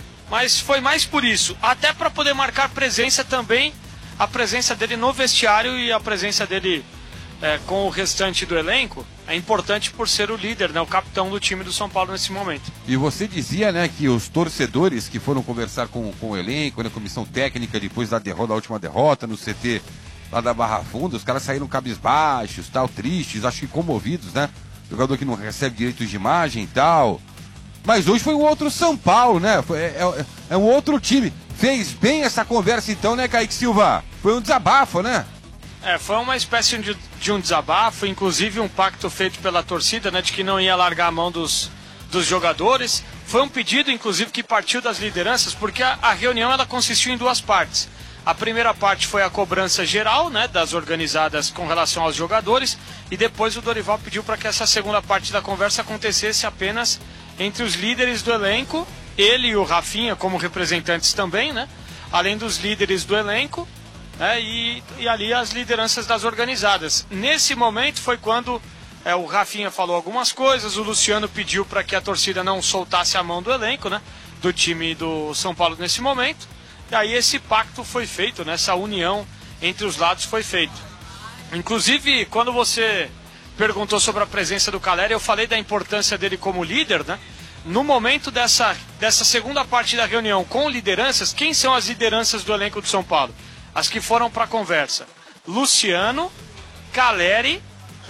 Speaker 1: Mas foi mais por isso. Até para poder marcar presença também, a presença dele no vestiário e a presença dele com o restante do elenco é importante por ser o líder, né? O capitão do time do São Paulo nesse momento.
Speaker 8: E você dizia, né, que os torcedores que foram conversar com o elenco, na comissão técnica, depois da última derrota no CT lá da Barra Funda, os caras saíram cabisbaixos, tal, tristes, acho que comovidos, né? Jogador que não recebe direitos de imagem e tal. Mas hoje foi um outro São Paulo, né? É um outro time. Fez bem essa conversa então, né, Kaique Silva? Foi um desabafo, né?
Speaker 1: Foi uma espécie de um desabafo, inclusive um pacto feito pela torcida, né, de que não ia largar a mão dos jogadores. Foi um pedido, inclusive, que partiu das lideranças, porque a reunião ela consistiu em duas partes. A primeira parte foi a cobrança geral, né, das organizadas com relação aos jogadores, e depois o Dorival pediu para que essa segunda parte da conversa acontecesse apenas entre os líderes do elenco, ele e o Rafinha como representantes também, né, além dos líderes do elenco, e ali as lideranças das organizadas. Nesse momento foi quando o Rafinha falou algumas coisas, o Luciano pediu para que a torcida não soltasse a mão do elenco, né, do time do São Paulo nesse momento. E aí esse pacto foi feito, né? Essa união entre os lados foi feita. Inclusive, quando você perguntou sobre a presença do Caleri, eu falei da importância dele como líder, né? No momento dessa segunda parte da reunião com lideranças, quem são as lideranças do elenco do São Paulo? As que foram para a conversa: Luciano, Caleri,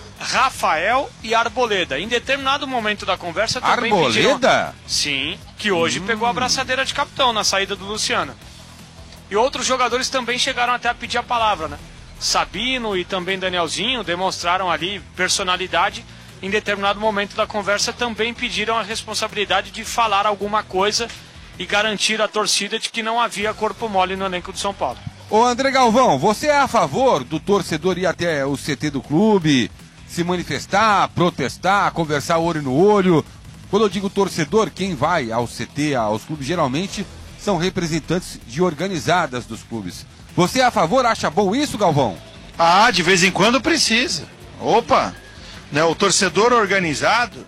Speaker 1: Rafael e Arboleda. Em determinado momento da conversa também
Speaker 8: Arboleda?
Speaker 1: Pediram... Sim, que hoje pegou a braçadeira de capitão na saída do Luciano. E outros jogadores também chegaram até a pedir a palavra, né? Sabino e também Danielzinho demonstraram ali personalidade. Em determinado momento da conversa também pediram a responsabilidade de falar alguma coisa e garantir à torcida de que não havia corpo mole no elenco do São Paulo.
Speaker 8: Ô André Galvão, você é a favor do torcedor ir até o CT do clube, se manifestar, protestar, conversar olho no olho? Quando eu digo torcedor, quem vai ao CT, aos clubes, geralmente são representantes de organizadas dos clubes. Você é a favor, acha bom isso, Galvão?
Speaker 3: De vez em quando precisa. Opa! Né, o torcedor organizado,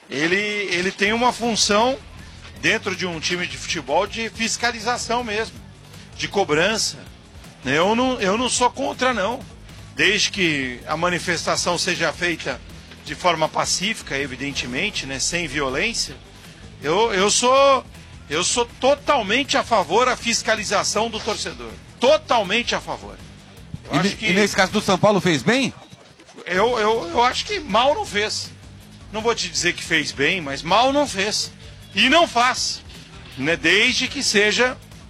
Speaker 3: ele tem uma função dentro de um time de futebol de fiscalização mesmo, de cobrança. Eu não sou contra, não. Desde que a manifestação seja feita de forma pacífica, evidentemente, né, sem violência. Eu sou totalmente a favor da fiscalização do torcedor. Totalmente a favor.
Speaker 8: E nesse caso do São Paulo fez bem?
Speaker 3: Eu acho que mal não fez. Não vou te dizer que fez bem, mas mal não fez. E não faz. Né? Desde que seja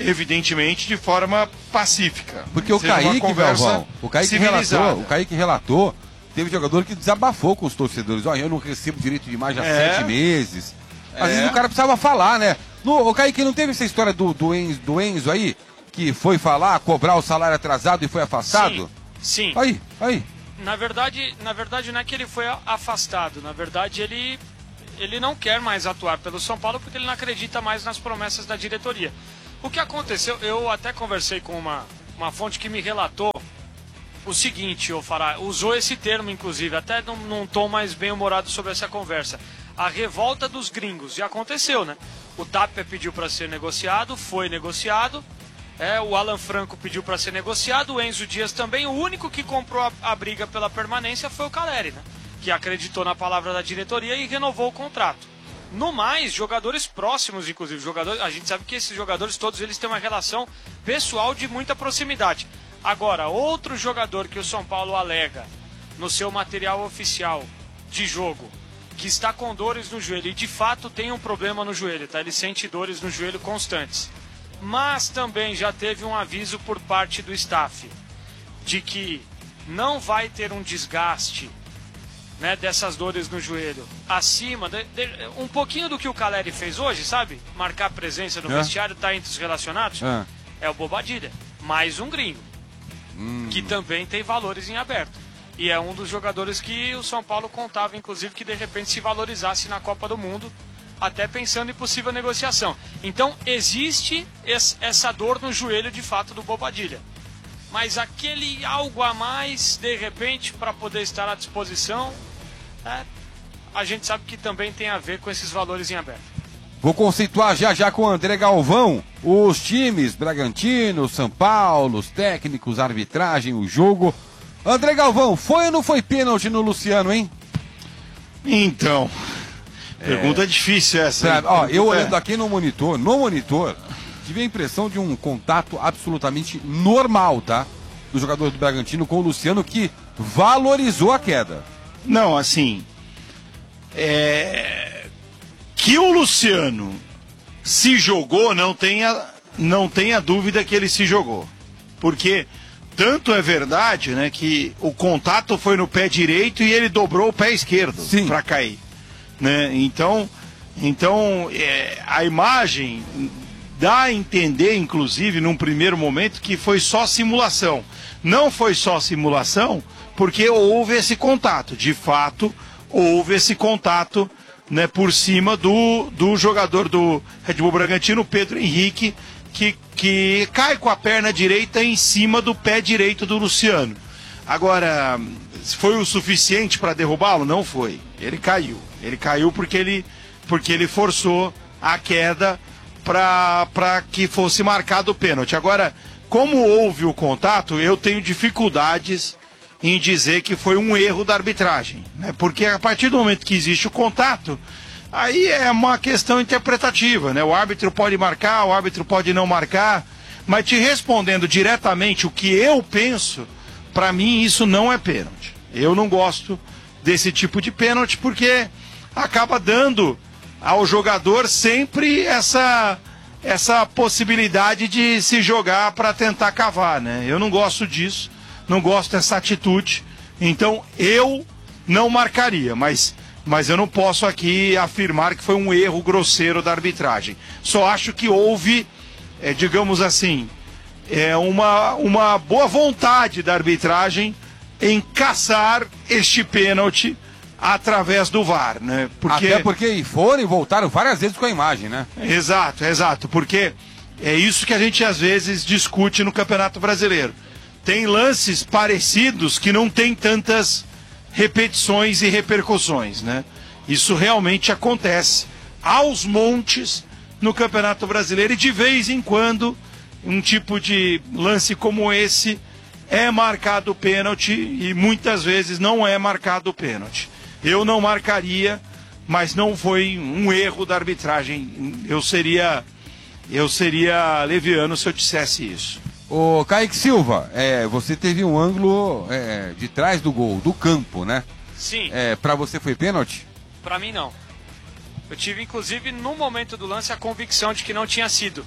Speaker 3: evidentemente de forma pacífica.
Speaker 8: Porque o Kaique, Galvão, o Kaique relatou, teve jogador que desabafou com os torcedores. Olha, eu não recebo direito de imagem há 7 meses. Às vezes o cara precisava falar, né? O Kaique, não teve essa história do Enzo aí, que foi falar, cobrar o salário atrasado e foi afastado?
Speaker 1: Sim.
Speaker 8: Aí.
Speaker 1: Na verdade não é que ele foi afastado. Na verdade, ele não quer mais atuar pelo São Paulo porque ele não acredita mais nas promessas da diretoria. O que aconteceu, eu até conversei com uma fonte que me relatou o seguinte, o Fará, usou esse termo, inclusive, até num tom mais bem-humorado sobre essa conversa. A revolta dos gringos. E aconteceu, né? O Tapia pediu para ser negociado, foi negociado. O Alan Franco pediu para ser negociado, o Enzo Dias também. O único que comprou a briga pela permanência foi o Caleri, né? Que acreditou na palavra da diretoria e renovou o contrato. No mais, jogadores próximos, inclusive, a gente sabe que esses jogadores, todos eles têm uma relação pessoal de muita proximidade. Agora, outro jogador que o São Paulo alega no seu material oficial de jogo, que está com dores no joelho, e de fato tem um problema no joelho, tá? Ele sente dores no joelho constantes. Mas também já teve um aviso por parte do staff de que não vai ter um desgaste, né, dessas dores no joelho acima, um pouquinho do que o Caleri fez hoje, sabe? Marcar presença no vestiário, tá entre os relacionados. É o Bobadilha, mais um gringo, que também tem valores em aberto. E é um dos jogadores que o São Paulo contava, inclusive, que de repente se valorizasse na Copa do Mundo, até pensando em possível negociação. Então, existe essa dor no joelho, de fato, do Bobadilha. Mas aquele algo a mais, de repente, para poder estar à disposição, a gente sabe que também tem a ver com esses valores em aberto.
Speaker 8: Vou conceituar já com o André Galvão os times, Bragantino, São Paulo, os técnicos, a arbitragem, o jogo. André Galvão, foi ou não foi pênalti no Luciano, hein?
Speaker 3: Então, pergunta difícil essa.
Speaker 8: Eu olhando aqui no monitor, tive a impressão de um contato absolutamente normal, tá? Do jogador do Bragantino com o Luciano, que valorizou a queda.
Speaker 3: Não, assim, que o Luciano se jogou, não tenha dúvida que ele se jogou. Porque tanto é verdade, né, que o contato foi no pé direito e ele dobrou o pé esquerdo para cair, né? Então a imagem dá a entender, inclusive, num primeiro momento, que foi só simulação. Não foi só simulação, porque houve esse contato. De fato, houve esse contato, né, por cima do jogador do Red Bull Bragantino, Pedro Henrique, que cai com a perna direita em cima do pé direito do Luciano. Agora, foi o suficiente para derrubá-lo? Não foi. Ele caiu. Ele caiu porque ele forçou a queda para que fosse marcado o pênalti. Agora, como houve o contato, eu tenho dificuldades em dizer que foi um erro da arbitragem, né? Porque a partir do momento que existe o contato, aí é uma questão interpretativa, né? O árbitro pode marcar, o árbitro pode não marcar, mas te respondendo diretamente o que eu penso, para mim isso não é pênalti. Eu não gosto desse tipo de pênalti porque acaba dando ao jogador sempre essa possibilidade de se jogar para tentar cavar, né? Eu não gosto disso, não gosto dessa atitude, então eu não marcaria, mas eu não posso aqui afirmar que foi um erro grosseiro da arbitragem. Só acho que houve, digamos assim, uma boa vontade da arbitragem em caçar este pênalti através do VAR, né?
Speaker 8: Até porque foram e voltaram várias vezes com a imagem, né?
Speaker 3: Exato, porque é isso que a gente às vezes discute no Campeonato Brasileiro. Tem lances parecidos que não tem tantas repetições e repercussões, né? Isso realmente acontece aos montes no Campeonato Brasileiro e de vez em quando um tipo de lance como esse é marcado pênalti e muitas vezes não é marcado pênalti. Eu não marcaria, mas não foi um erro da arbitragem. Eu seria leviano se eu dissesse isso.
Speaker 8: Ô Kaique Silva, você teve um ângulo de trás do gol, do campo, né?
Speaker 1: Sim.
Speaker 8: Pra você foi pênalti?
Speaker 1: Pra mim não. Eu tive, inclusive, no momento do lance, a convicção de que não tinha sido.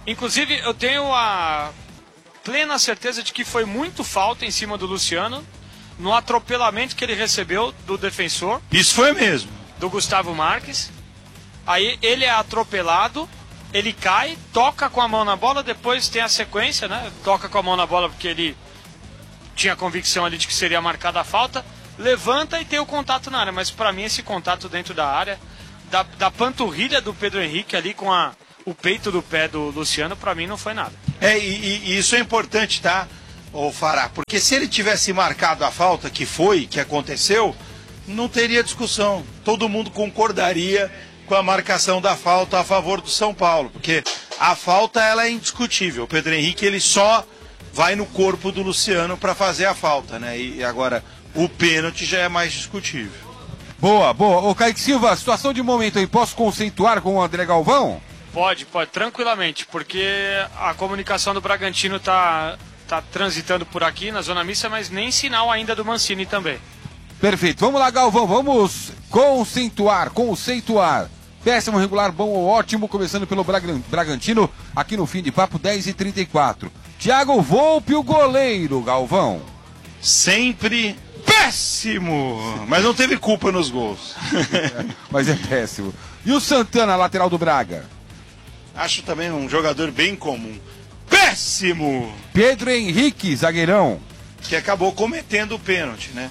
Speaker 1: Inclusive, eu tenho a plena certeza de que foi muito falta em cima do Luciano no atropelamento que ele recebeu do defensor.
Speaker 3: Isso foi mesmo.
Speaker 1: Do Gustavo Marques. Aí ele é atropelado, ele cai, toca com a mão na bola, depois tem a sequência, né? Toca com a mão na bola porque ele tinha convicção ali de que seria marcada a falta, levanta e tem o contato na área. Mas para mim esse contato dentro da área, da panturrilha do Pedro Henrique ali com o peito do pé do Luciano, para mim não foi nada.
Speaker 3: E isso é importante, tá, ô Fará? Porque se ele tivesse marcado a falta, que aconteceu, não teria discussão. Todo mundo concordaria com a marcação da falta a favor do São Paulo, porque a falta ela é indiscutível. O Pedro Henrique ele só vai no corpo do Luciano para fazer a falta, né? E agora o pênalti já é mais discutível.
Speaker 8: Boa. Ô Kaique Silva, situação de momento aí, posso conceituar com o André Galvão?
Speaker 1: Pode, tranquilamente, porque a comunicação do Bragantino tá transitando por aqui na zona mista, mas nem sinal ainda do Mancini também.
Speaker 8: Perfeito, vamos lá, Galvão, vamos conceituar. Péssimo, regular, bom ou ótimo, começando pelo Bragantino, aqui no Fim de Papo, 10h34. Thiago Volpe, o goleiro, Galvão.
Speaker 3: Sempre péssimo, mas não teve culpa nos gols.
Speaker 8: Mas é péssimo. E o Santana, lateral do Braga?
Speaker 3: Acho também um jogador bem comum. Péssimo!
Speaker 8: Pedro Henrique, zagueirão.
Speaker 3: Que acabou cometendo o pênalti, né?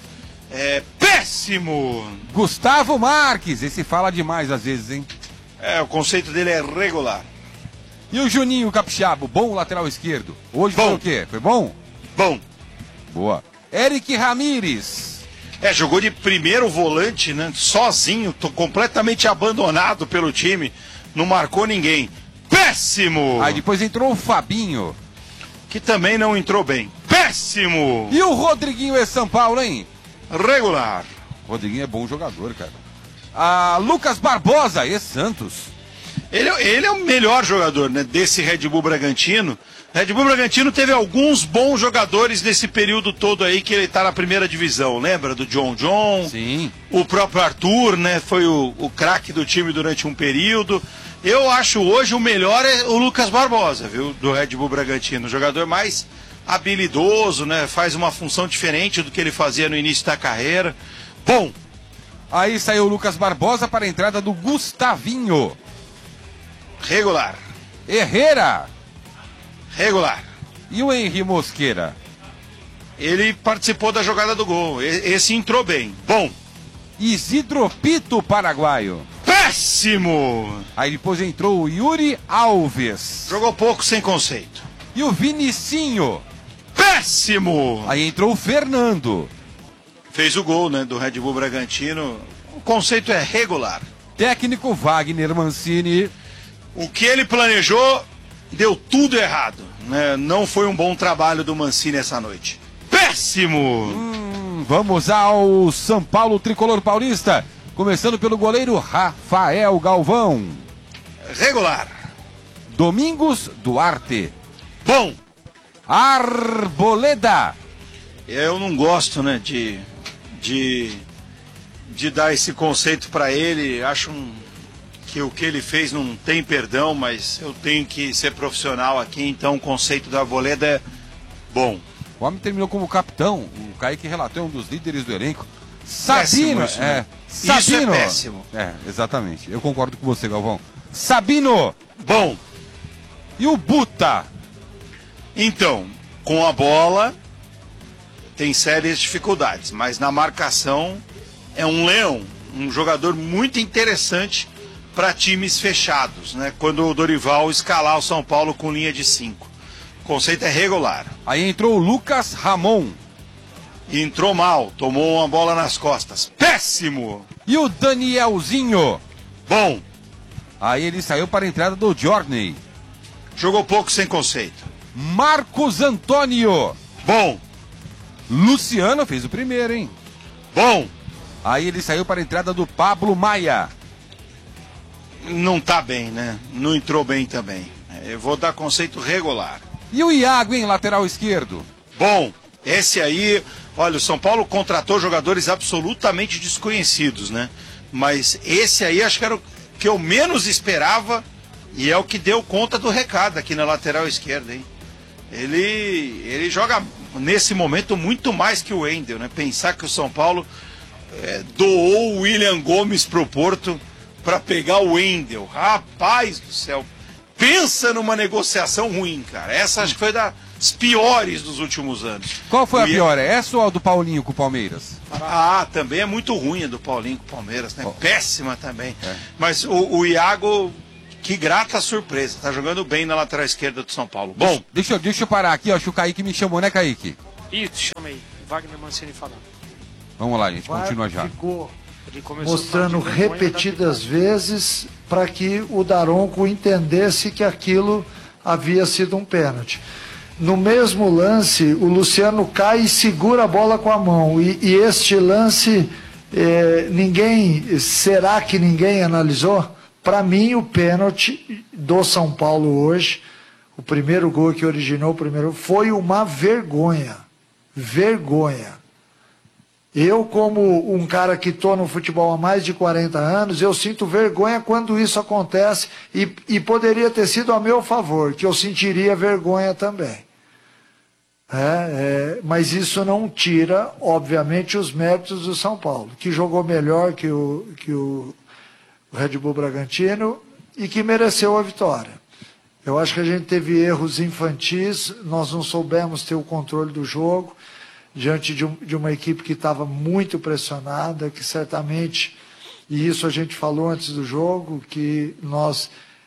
Speaker 3: Péssimo!
Speaker 8: Gustavo Marques, esse fala demais às vezes, hein?
Speaker 3: O conceito dele é regular.
Speaker 8: E o Juninho Capixaba, bom lateral esquerdo. Hoje
Speaker 3: bom.
Speaker 8: Foi o quê? Foi bom?
Speaker 3: Bom.
Speaker 8: Boa. Eric Ramírez.
Speaker 3: Jogou de primeiro volante, né? Sozinho, completamente abandonado pelo time. Não marcou ninguém. Péssimo!
Speaker 8: Aí depois entrou o Fabinho.
Speaker 3: Que também não entrou bem. Péssimo!
Speaker 8: E o Rodriguinho é São Paulo, hein?
Speaker 3: Regular.
Speaker 8: O Rodriguinho é bom jogador, cara. Lucas Barbosa, Santos.
Speaker 3: Ele é o melhor jogador, né, desse Red Bull Bragantino. Red Bull Bragantino teve alguns bons jogadores nesse período todo aí que ele tá na primeira divisão. Lembra do John?
Speaker 8: Sim.
Speaker 3: O próprio Arthur, né? Foi o craque do time durante um período. Eu acho hoje o melhor é o Lucas Barbosa, viu? Do Red Bull Bragantino. O jogador mais habilidoso, né? Faz uma função diferente do que ele fazia no início da carreira. Bom.
Speaker 8: Aí saiu o Lucas Barbosa para a entrada do Gustavinho.
Speaker 3: Regular.
Speaker 8: Herrera.
Speaker 3: Regular.
Speaker 8: E o Henry Mosqueira?
Speaker 3: Ele participou da jogada do gol. Esse entrou bem. Bom.
Speaker 8: Isidro Pito, paraguaio.
Speaker 3: Péssimo!
Speaker 8: Aí depois entrou o Yuri Alves.
Speaker 3: Jogou pouco, sem conceito.
Speaker 8: E o Vinicinho.
Speaker 3: Péssimo!
Speaker 8: Aí entrou o Fernando.
Speaker 3: Fez o gol, né, do Red Bull Bragantino. O conceito é regular.
Speaker 8: Técnico Wagner Mancini.
Speaker 3: O que ele planejou deu tudo errado, né? Não foi um bom trabalho do Mancini essa noite. Péssimo!
Speaker 8: Vamos ao São Paulo Tricolor Paulista. Começando pelo goleiro Rafael Galvão.
Speaker 3: Regular.
Speaker 8: Domingos Duarte.
Speaker 3: Bom.
Speaker 8: Arboleda.
Speaker 3: Eu não gosto, né, de dar esse conceito para ele. Acho que o que ele fez não tem perdão, mas eu tenho que ser profissional aqui, então o conceito da Arboleda é bom.
Speaker 8: O homem terminou como capitão. O Kaique relatou, é um dos líderes do elenco. Sabino.
Speaker 3: Péssimo, isso, né?
Speaker 8: Sabino.
Speaker 3: Isso é péssimo.
Speaker 8: Exatamente. Eu concordo com você, Galvão. Sabino.
Speaker 3: Bom.
Speaker 8: E o Buta?
Speaker 3: Então, com a bola tem sérias dificuldades, mas na marcação é um leão, um jogador muito interessante para times fechados, né? Quando o Dorival escalar o São Paulo com linha de 5. O conceito é regular.
Speaker 8: Aí entrou o Lucas Ramon.
Speaker 3: E entrou mal, tomou uma bola nas costas. Péssimo!
Speaker 8: E o Danielzinho?
Speaker 3: Bom.
Speaker 8: Aí ele saiu para a entrada do Journey.
Speaker 3: Jogou pouco, sem conceito.
Speaker 8: Marcos Antônio.
Speaker 3: Bom.
Speaker 8: Luciano fez o primeiro, hein?
Speaker 3: Bom.
Speaker 8: Aí ele saiu para a entrada do Pablo Maia.
Speaker 3: Não tá bem, né? Não entrou bem também. Eu vou dar conceito regular.
Speaker 8: E o Iago, hein, lateral esquerdo?
Speaker 3: Bom, esse aí... Olha, o São Paulo contratou jogadores absolutamente desconhecidos, né? Mas esse aí acho que era o que eu menos esperava E é o que deu conta do recado aqui na lateral esquerda, hein? Ele joga nesse momento muito mais que o Wendel, né? Pensar que o São Paulo doou o William Gomes pro Porto para pegar o Wendel. Rapaz do céu, pensa numa negociação ruim, cara. Essa acho que foi das piores dos últimos anos.
Speaker 8: Qual foi a pior? É essa ou a do Paulinho com o Palmeiras?
Speaker 3: Também é muito ruim a do Paulinho com o Palmeiras, né? Péssima também. Mas o Iago, que grata surpresa, tá jogando bem na lateral esquerda do São Paulo. Bom,
Speaker 8: deixa eu parar aqui, ó, acho que o Kaique me chamou, né, Kaique?
Speaker 9: Isso, chamei. Wagner Mancini falando.
Speaker 8: Vamos lá, gente, continua já.
Speaker 10: Ficou mostrando repetidas vezes para que o Daronco entendesse que aquilo havia sido um pênalti. No mesmo lance, o Luciano cai e segura a bola com a mão. E este lance, será que ninguém analisou? Para mim, o pênalti do São Paulo hoje, o primeiro gol que originou o primeiro, foi uma vergonha. Vergonha. Eu, como um cara que estou no futebol há mais de 40 anos, eu sinto vergonha quando isso acontece e poderia ter sido a meu favor, que eu sentiria vergonha também. Mas isso não tira, obviamente, os méritos do São Paulo, que jogou melhor que o Red Bull Bragantino e que mereceu a vitória. Eu acho que a gente teve erros infantis, nós não soubemos ter o controle do jogo, diante de uma equipe que estava muito pressionada, que certamente, e isso a gente falou antes do jogo, que nós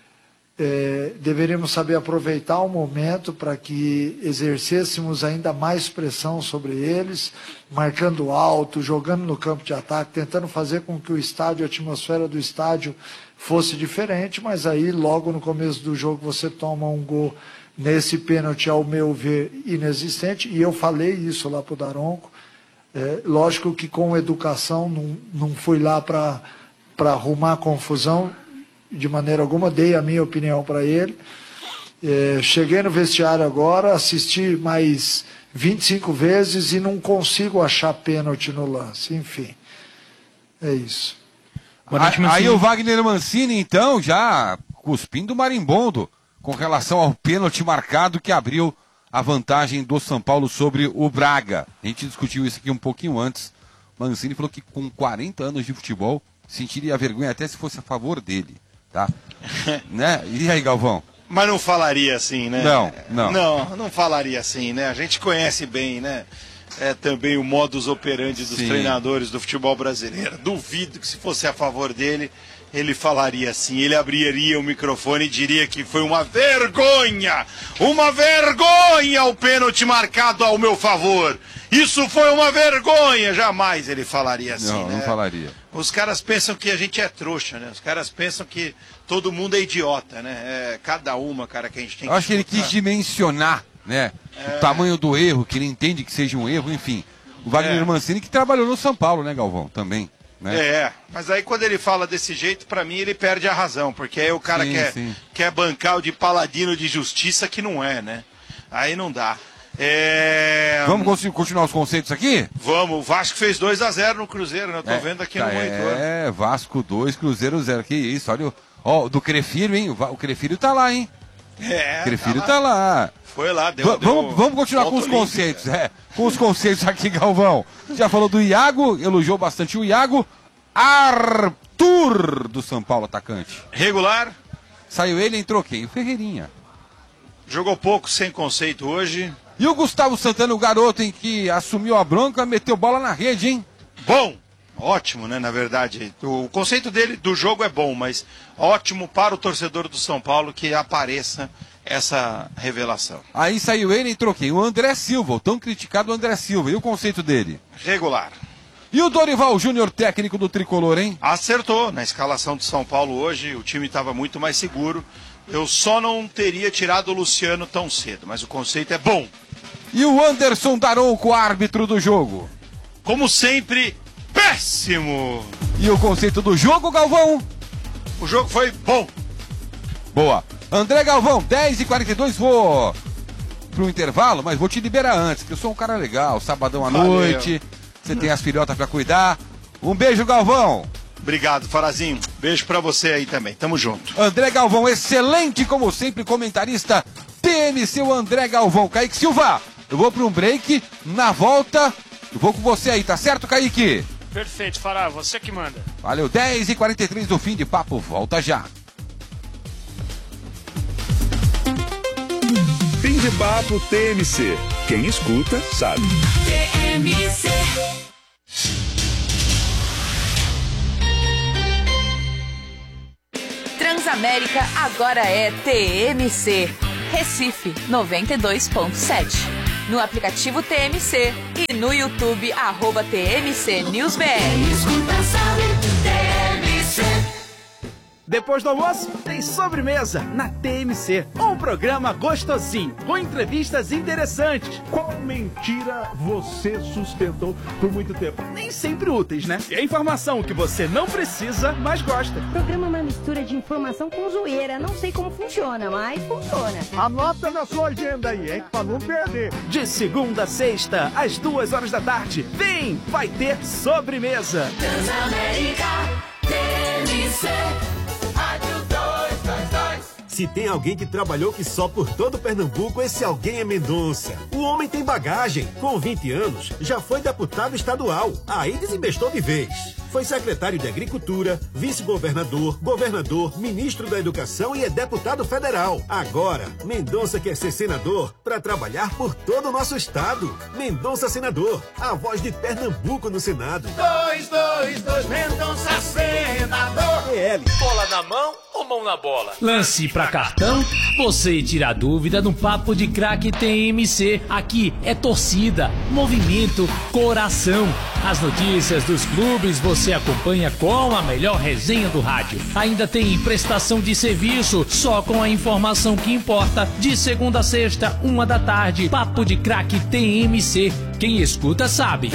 Speaker 10: deveríamos saber aproveitar o momento para que exercêssemos ainda mais pressão sobre eles, marcando alto, jogando no campo de ataque, tentando fazer com que o estádio, a atmosfera do estádio fosse diferente, mas aí logo no começo do jogo você toma um gol nesse pênalti, ao meu ver, inexistente, e eu falei isso lá para o Daronco. Lógico que com educação, não fui lá para arrumar confusão, de maneira alguma, dei a minha opinião para ele. Cheguei no vestiário agora, assisti mais 25 vezes e não consigo achar pênalti no lance, enfim, é isso.
Speaker 8: Aí o Wagner Mancini, então, já cuspindo o marimbondo, com relação ao pênalti marcado que abriu a vantagem do São Paulo sobre o Braga. A gente discutiu isso aqui um pouquinho antes. Mancini falou que com 40 anos de futebol sentiria vergonha até se fosse a favor dele, tá? Né? E aí, Galvão?
Speaker 3: Mas não falaria assim, né?
Speaker 8: Não
Speaker 3: falaria assim, né? A gente conhece bem, né? Também o modus operandi dos treinadores do futebol brasileiro. Duvido que se fosse a favor dele, ele falaria assim, ele abriria o microfone e diria que foi uma vergonha o pênalti marcado ao meu favor. Isso foi uma vergonha, jamais ele falaria assim,
Speaker 8: não falaria.
Speaker 3: Os caras pensam que a gente é trouxa, né? Os caras pensam que todo mundo é idiota, né? Cada uma, cara, que a gente tem que...
Speaker 8: Eu acho que ele quis dimensionar, né? O tamanho do erro, que ele entende que seja um erro, enfim. O Wagner Mancini que trabalhou no São Paulo, né, Galvão? Também. Né?
Speaker 3: Mas aí quando ele fala desse jeito, pra mim ele perde a razão, porque aí o cara quer bancar o de paladino de justiça que não é, né? Aí não dá.
Speaker 8: Vamos continuar os conceitos aqui?
Speaker 3: Vamos, o Vasco fez 2-0 no Cruzeiro, né? Eu tô vendo aqui no monitor.
Speaker 8: Vasco 2, Cruzeiro 0, que isso, olha o do Crefírio, hein? O Crefírio tá lá, hein? O Crefírio tá lá.
Speaker 3: Foi lá,
Speaker 8: vamos continuar com os conceitos, com os conceitos aqui, Galvão. Já falou do Iago, elogiou bastante o Iago. Arthur, do São Paulo, atacante.
Speaker 3: Regular.
Speaker 8: Saiu ele, entrou quem? O Ferreirinha.
Speaker 3: Jogou pouco, sem conceito hoje.
Speaker 8: E o Gustavo Santana, o garoto em que assumiu a bronca, meteu bola na rede, hein?
Speaker 3: Bom, ótimo, né, na verdade. O conceito dele do jogo é bom, mas ótimo para o torcedor do São Paulo que apareça essa revelação.
Speaker 8: Aí saiu ele, entrou quem? O André Silva, o tão criticado André Silva. E o conceito dele?
Speaker 3: Regular.
Speaker 8: E o Dorival Júnior, técnico do Tricolor, hein?
Speaker 3: Acertou na escalação do São Paulo hoje, o time estava muito mais seguro. Eu só não teria tirado o Luciano tão cedo, mas o conceito é bom.
Speaker 8: E o Anderson Daronco, árbitro do jogo?
Speaker 3: Como sempre, péssimo!
Speaker 8: E o conceito do jogo, Galvão?
Speaker 3: O jogo foi bom.
Speaker 8: Boa. André Galvão, 10h42, vou pro intervalo, mas vou te liberar antes, porque eu sou um cara legal, sabadão à noite, você tem as filhotas pra cuidar. Um beijo, Galvão.
Speaker 3: Obrigado, Farazinho. Beijo pra você aí também. Tamo junto.
Speaker 8: André Galvão, excelente como sempre, comentarista TMC, o André Galvão. Kaique Silva, eu vou para um break. Na volta, eu vou com você aí, tá certo, Kaique?
Speaker 9: Perfeito, Fará, você que manda.
Speaker 8: Valeu, 10h43 do Fim de Papo, volta já.
Speaker 6: Fim de Papo TMC. Quem escuta, sabe.
Speaker 7: TMC.
Speaker 11: Transamérica agora é TMC. Recife 92.7. No aplicativo TMC e no YouTube @TMC News BR.
Speaker 12: Depois do almoço, tem sobremesa na TMC. Um programa gostosinho, com entrevistas interessantes.
Speaker 13: Qual mentira você sustentou por muito tempo?
Speaker 12: Nem sempre úteis, né? E a informação que você não precisa, mas gosta.
Speaker 14: O programa é uma mistura de informação com zoeira. Não sei como funciona, mas funciona.
Speaker 13: Anota na sua agenda aí, hein? Pra não perder.
Speaker 12: De segunda a sexta, às 2h da tarde. Vem, vai ter sobremesa.
Speaker 7: Transamérica, TMC.
Speaker 15: Se tem alguém que trabalhou que só por todo Pernambuco, esse alguém é Mendonça. O homem tem bagagem. Com 20 anos, já foi deputado estadual. Aí desinvestou de vez. Foi secretário de Agricultura, vice-governador, governador, ministro da Educação e é deputado federal. Agora, Mendonça quer ser senador para trabalhar por todo o nosso estado. Mendonça Senador, a voz de Pernambuco no Senado.
Speaker 7: 222 Mendonça Senador.
Speaker 15: PL.
Speaker 16: Bola na mão ou mão na bola?
Speaker 17: Lance pra cartão? Você tira a dúvida no Papo de Craque TMC. Aqui é torcida, movimento, coração. As notícias dos clubes você acompanha com a melhor resenha do rádio. Ainda tem prestação de serviço, só com a informação que importa. De segunda a sexta, 1h da tarde. Papo de Craque TMC. Quem escuta sabe.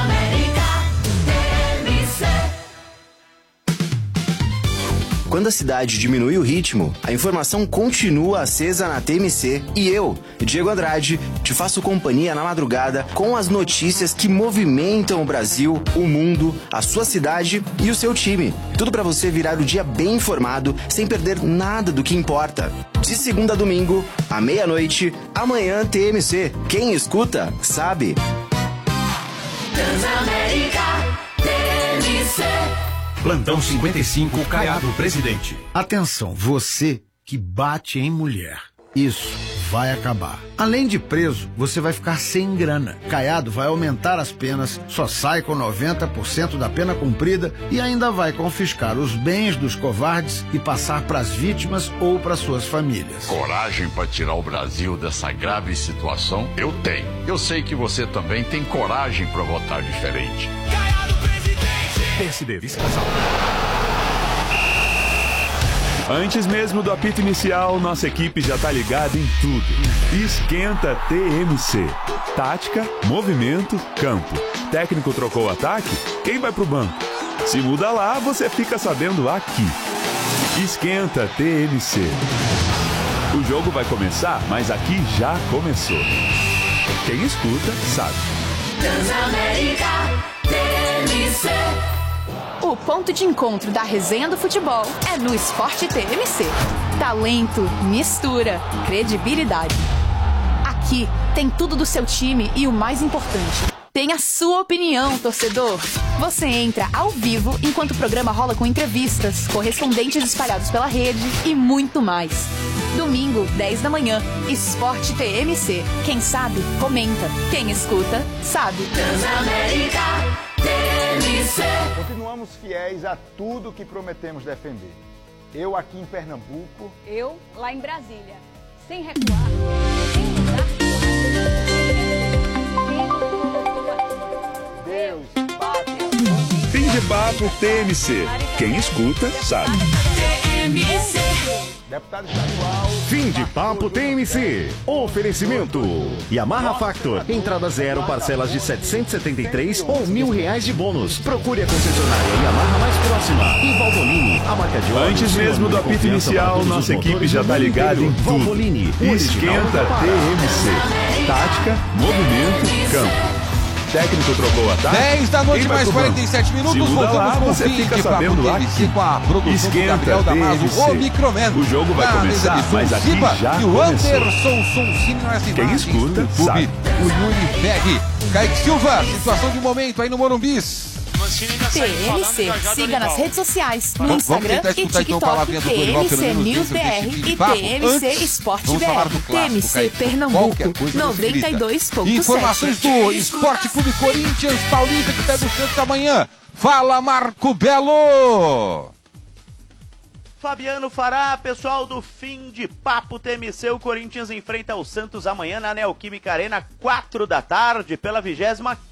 Speaker 18: Quando a cidade diminui o ritmo, a informação continua acesa na TMC e eu, Diego Andrade, te faço companhia na madrugada com as notícias que movimentam o Brasil, o mundo, a sua cidade e o seu time. Tudo para você virar o dia bem informado, sem perder nada do que importa. De segunda a domingo, à meia-noite, amanhã TMC. Quem escuta, sabe.
Speaker 7: Transamérica, TMC.
Speaker 19: Plantão 55, Caiado, presidente. Atenção, você que bate em mulher. Isso vai acabar. Além de preso, você vai ficar sem grana. Caiado vai aumentar as penas, só sai com 90% da pena cumprida e ainda vai confiscar os bens dos covardes e passar para as vítimas ou para suas famílias.
Speaker 20: Coragem para tirar o Brasil dessa grave situação? Eu tenho. Eu sei que você também tem coragem para votar diferente.
Speaker 19: PSD, vice-casal.
Speaker 6: Antes mesmo do apito inicial, nossa equipe já tá ligada em tudo. Esquenta TMC. Tática, movimento, campo. Técnico trocou o ataque? Quem vai pro banco? Se muda lá, você fica sabendo aqui. Esquenta TMC. O jogo vai começar, mas aqui já começou. Quem escuta, sabe.
Speaker 7: Transamérica, TMC.
Speaker 11: O ponto de encontro da resenha do futebol é no Esporte TMC. Talento, mistura, credibilidade. Aqui tem tudo do seu time e o mais importante, tem a sua opinião, torcedor. Você entra ao vivo enquanto o programa rola com entrevistas, correspondentes espalhados pela rede e muito mais. Domingo, 10 da manhã, Esporte TMC. Quem sabe, comenta. Quem escuta, sabe.
Speaker 7: Transamérica, TMC.
Speaker 21: Continuamos fiéis a tudo que prometemos defender. Eu aqui em Pernambuco.
Speaker 14: Eu lá em Brasília. Sem recuar, sem mudar.
Speaker 21: Deus
Speaker 6: bate. Fim de Papo TMC. Quem escuta, sabe.
Speaker 7: TMC.
Speaker 21: Deputado estadual.
Speaker 5: Fim de Papo TMC. Oferecimento. Yamaha Factor. Entrada zero, parcelas de 773 ou R$1.000 de bônus. Procure a concessionária Yamaha mais próxima. E Valvoline, a marca de óleo.
Speaker 6: Antes mesmo do apito inicial, nossa equipe já tá ligada em tudo.
Speaker 5: Valvoline,
Speaker 6: Esquenta TMC. Tática, movimento, campo. técnico trocou o ataque.
Speaker 8: 10 da noite,
Speaker 6: Quem vai
Speaker 8: mais
Speaker 6: comandar?
Speaker 8: 47 minutos.
Speaker 6: Se muda
Speaker 8: Voltamos
Speaker 6: lá,
Speaker 8: com o
Speaker 6: você
Speaker 8: fim
Speaker 6: fica
Speaker 8: de Papo
Speaker 6: sabendo lá
Speaker 8: TMC
Speaker 6: aqui.
Speaker 8: com a produção
Speaker 6: Esquenta,
Speaker 8: do Gabriel Damaso,
Speaker 6: TMC.
Speaker 8: o Microman.
Speaker 6: O jogo vai
Speaker 8: Na
Speaker 6: começar,
Speaker 8: mesa de som,
Speaker 6: mas aqui
Speaker 8: Siba
Speaker 6: já
Speaker 8: e o
Speaker 6: começou.
Speaker 8: Anderson Sonsini nas
Speaker 6: Quem
Speaker 8: imagens
Speaker 6: escuta,
Speaker 8: do YouTube.
Speaker 6: sabe.
Speaker 8: O Yuri Berg. Kaique Silva, situação de momento aí no Morumbis.
Speaker 11: TMC, siga nas redes sociais, no
Speaker 8: Vamos
Speaker 11: Instagram
Speaker 8: tentar
Speaker 11: e
Speaker 8: escutar então palavrinha
Speaker 11: TikTok,
Speaker 8: do Dorival,
Speaker 11: TMC
Speaker 8: pelo menos
Speaker 11: News
Speaker 8: dentro desse
Speaker 11: BR
Speaker 8: fim de
Speaker 11: e
Speaker 8: papo.
Speaker 11: TMC
Speaker 8: Antes,
Speaker 11: Esporte
Speaker 8: vamos falar do
Speaker 11: BR,
Speaker 8: clássico,
Speaker 11: TMC
Speaker 8: Kaique.
Speaker 11: Pernambuco,
Speaker 8: Qualquer coisa você grita.
Speaker 11: 92.7.
Speaker 8: Informações do Esporte Clube Corinthians Paulista que pega o Santos amanhã. Fala, Marco Belo!
Speaker 4: Fabiano Fará, pessoal do Fim de Papo TMC, o Corinthians enfrenta o Santos amanhã na Neoquímica Arena, 4 da tarde, pela 25ª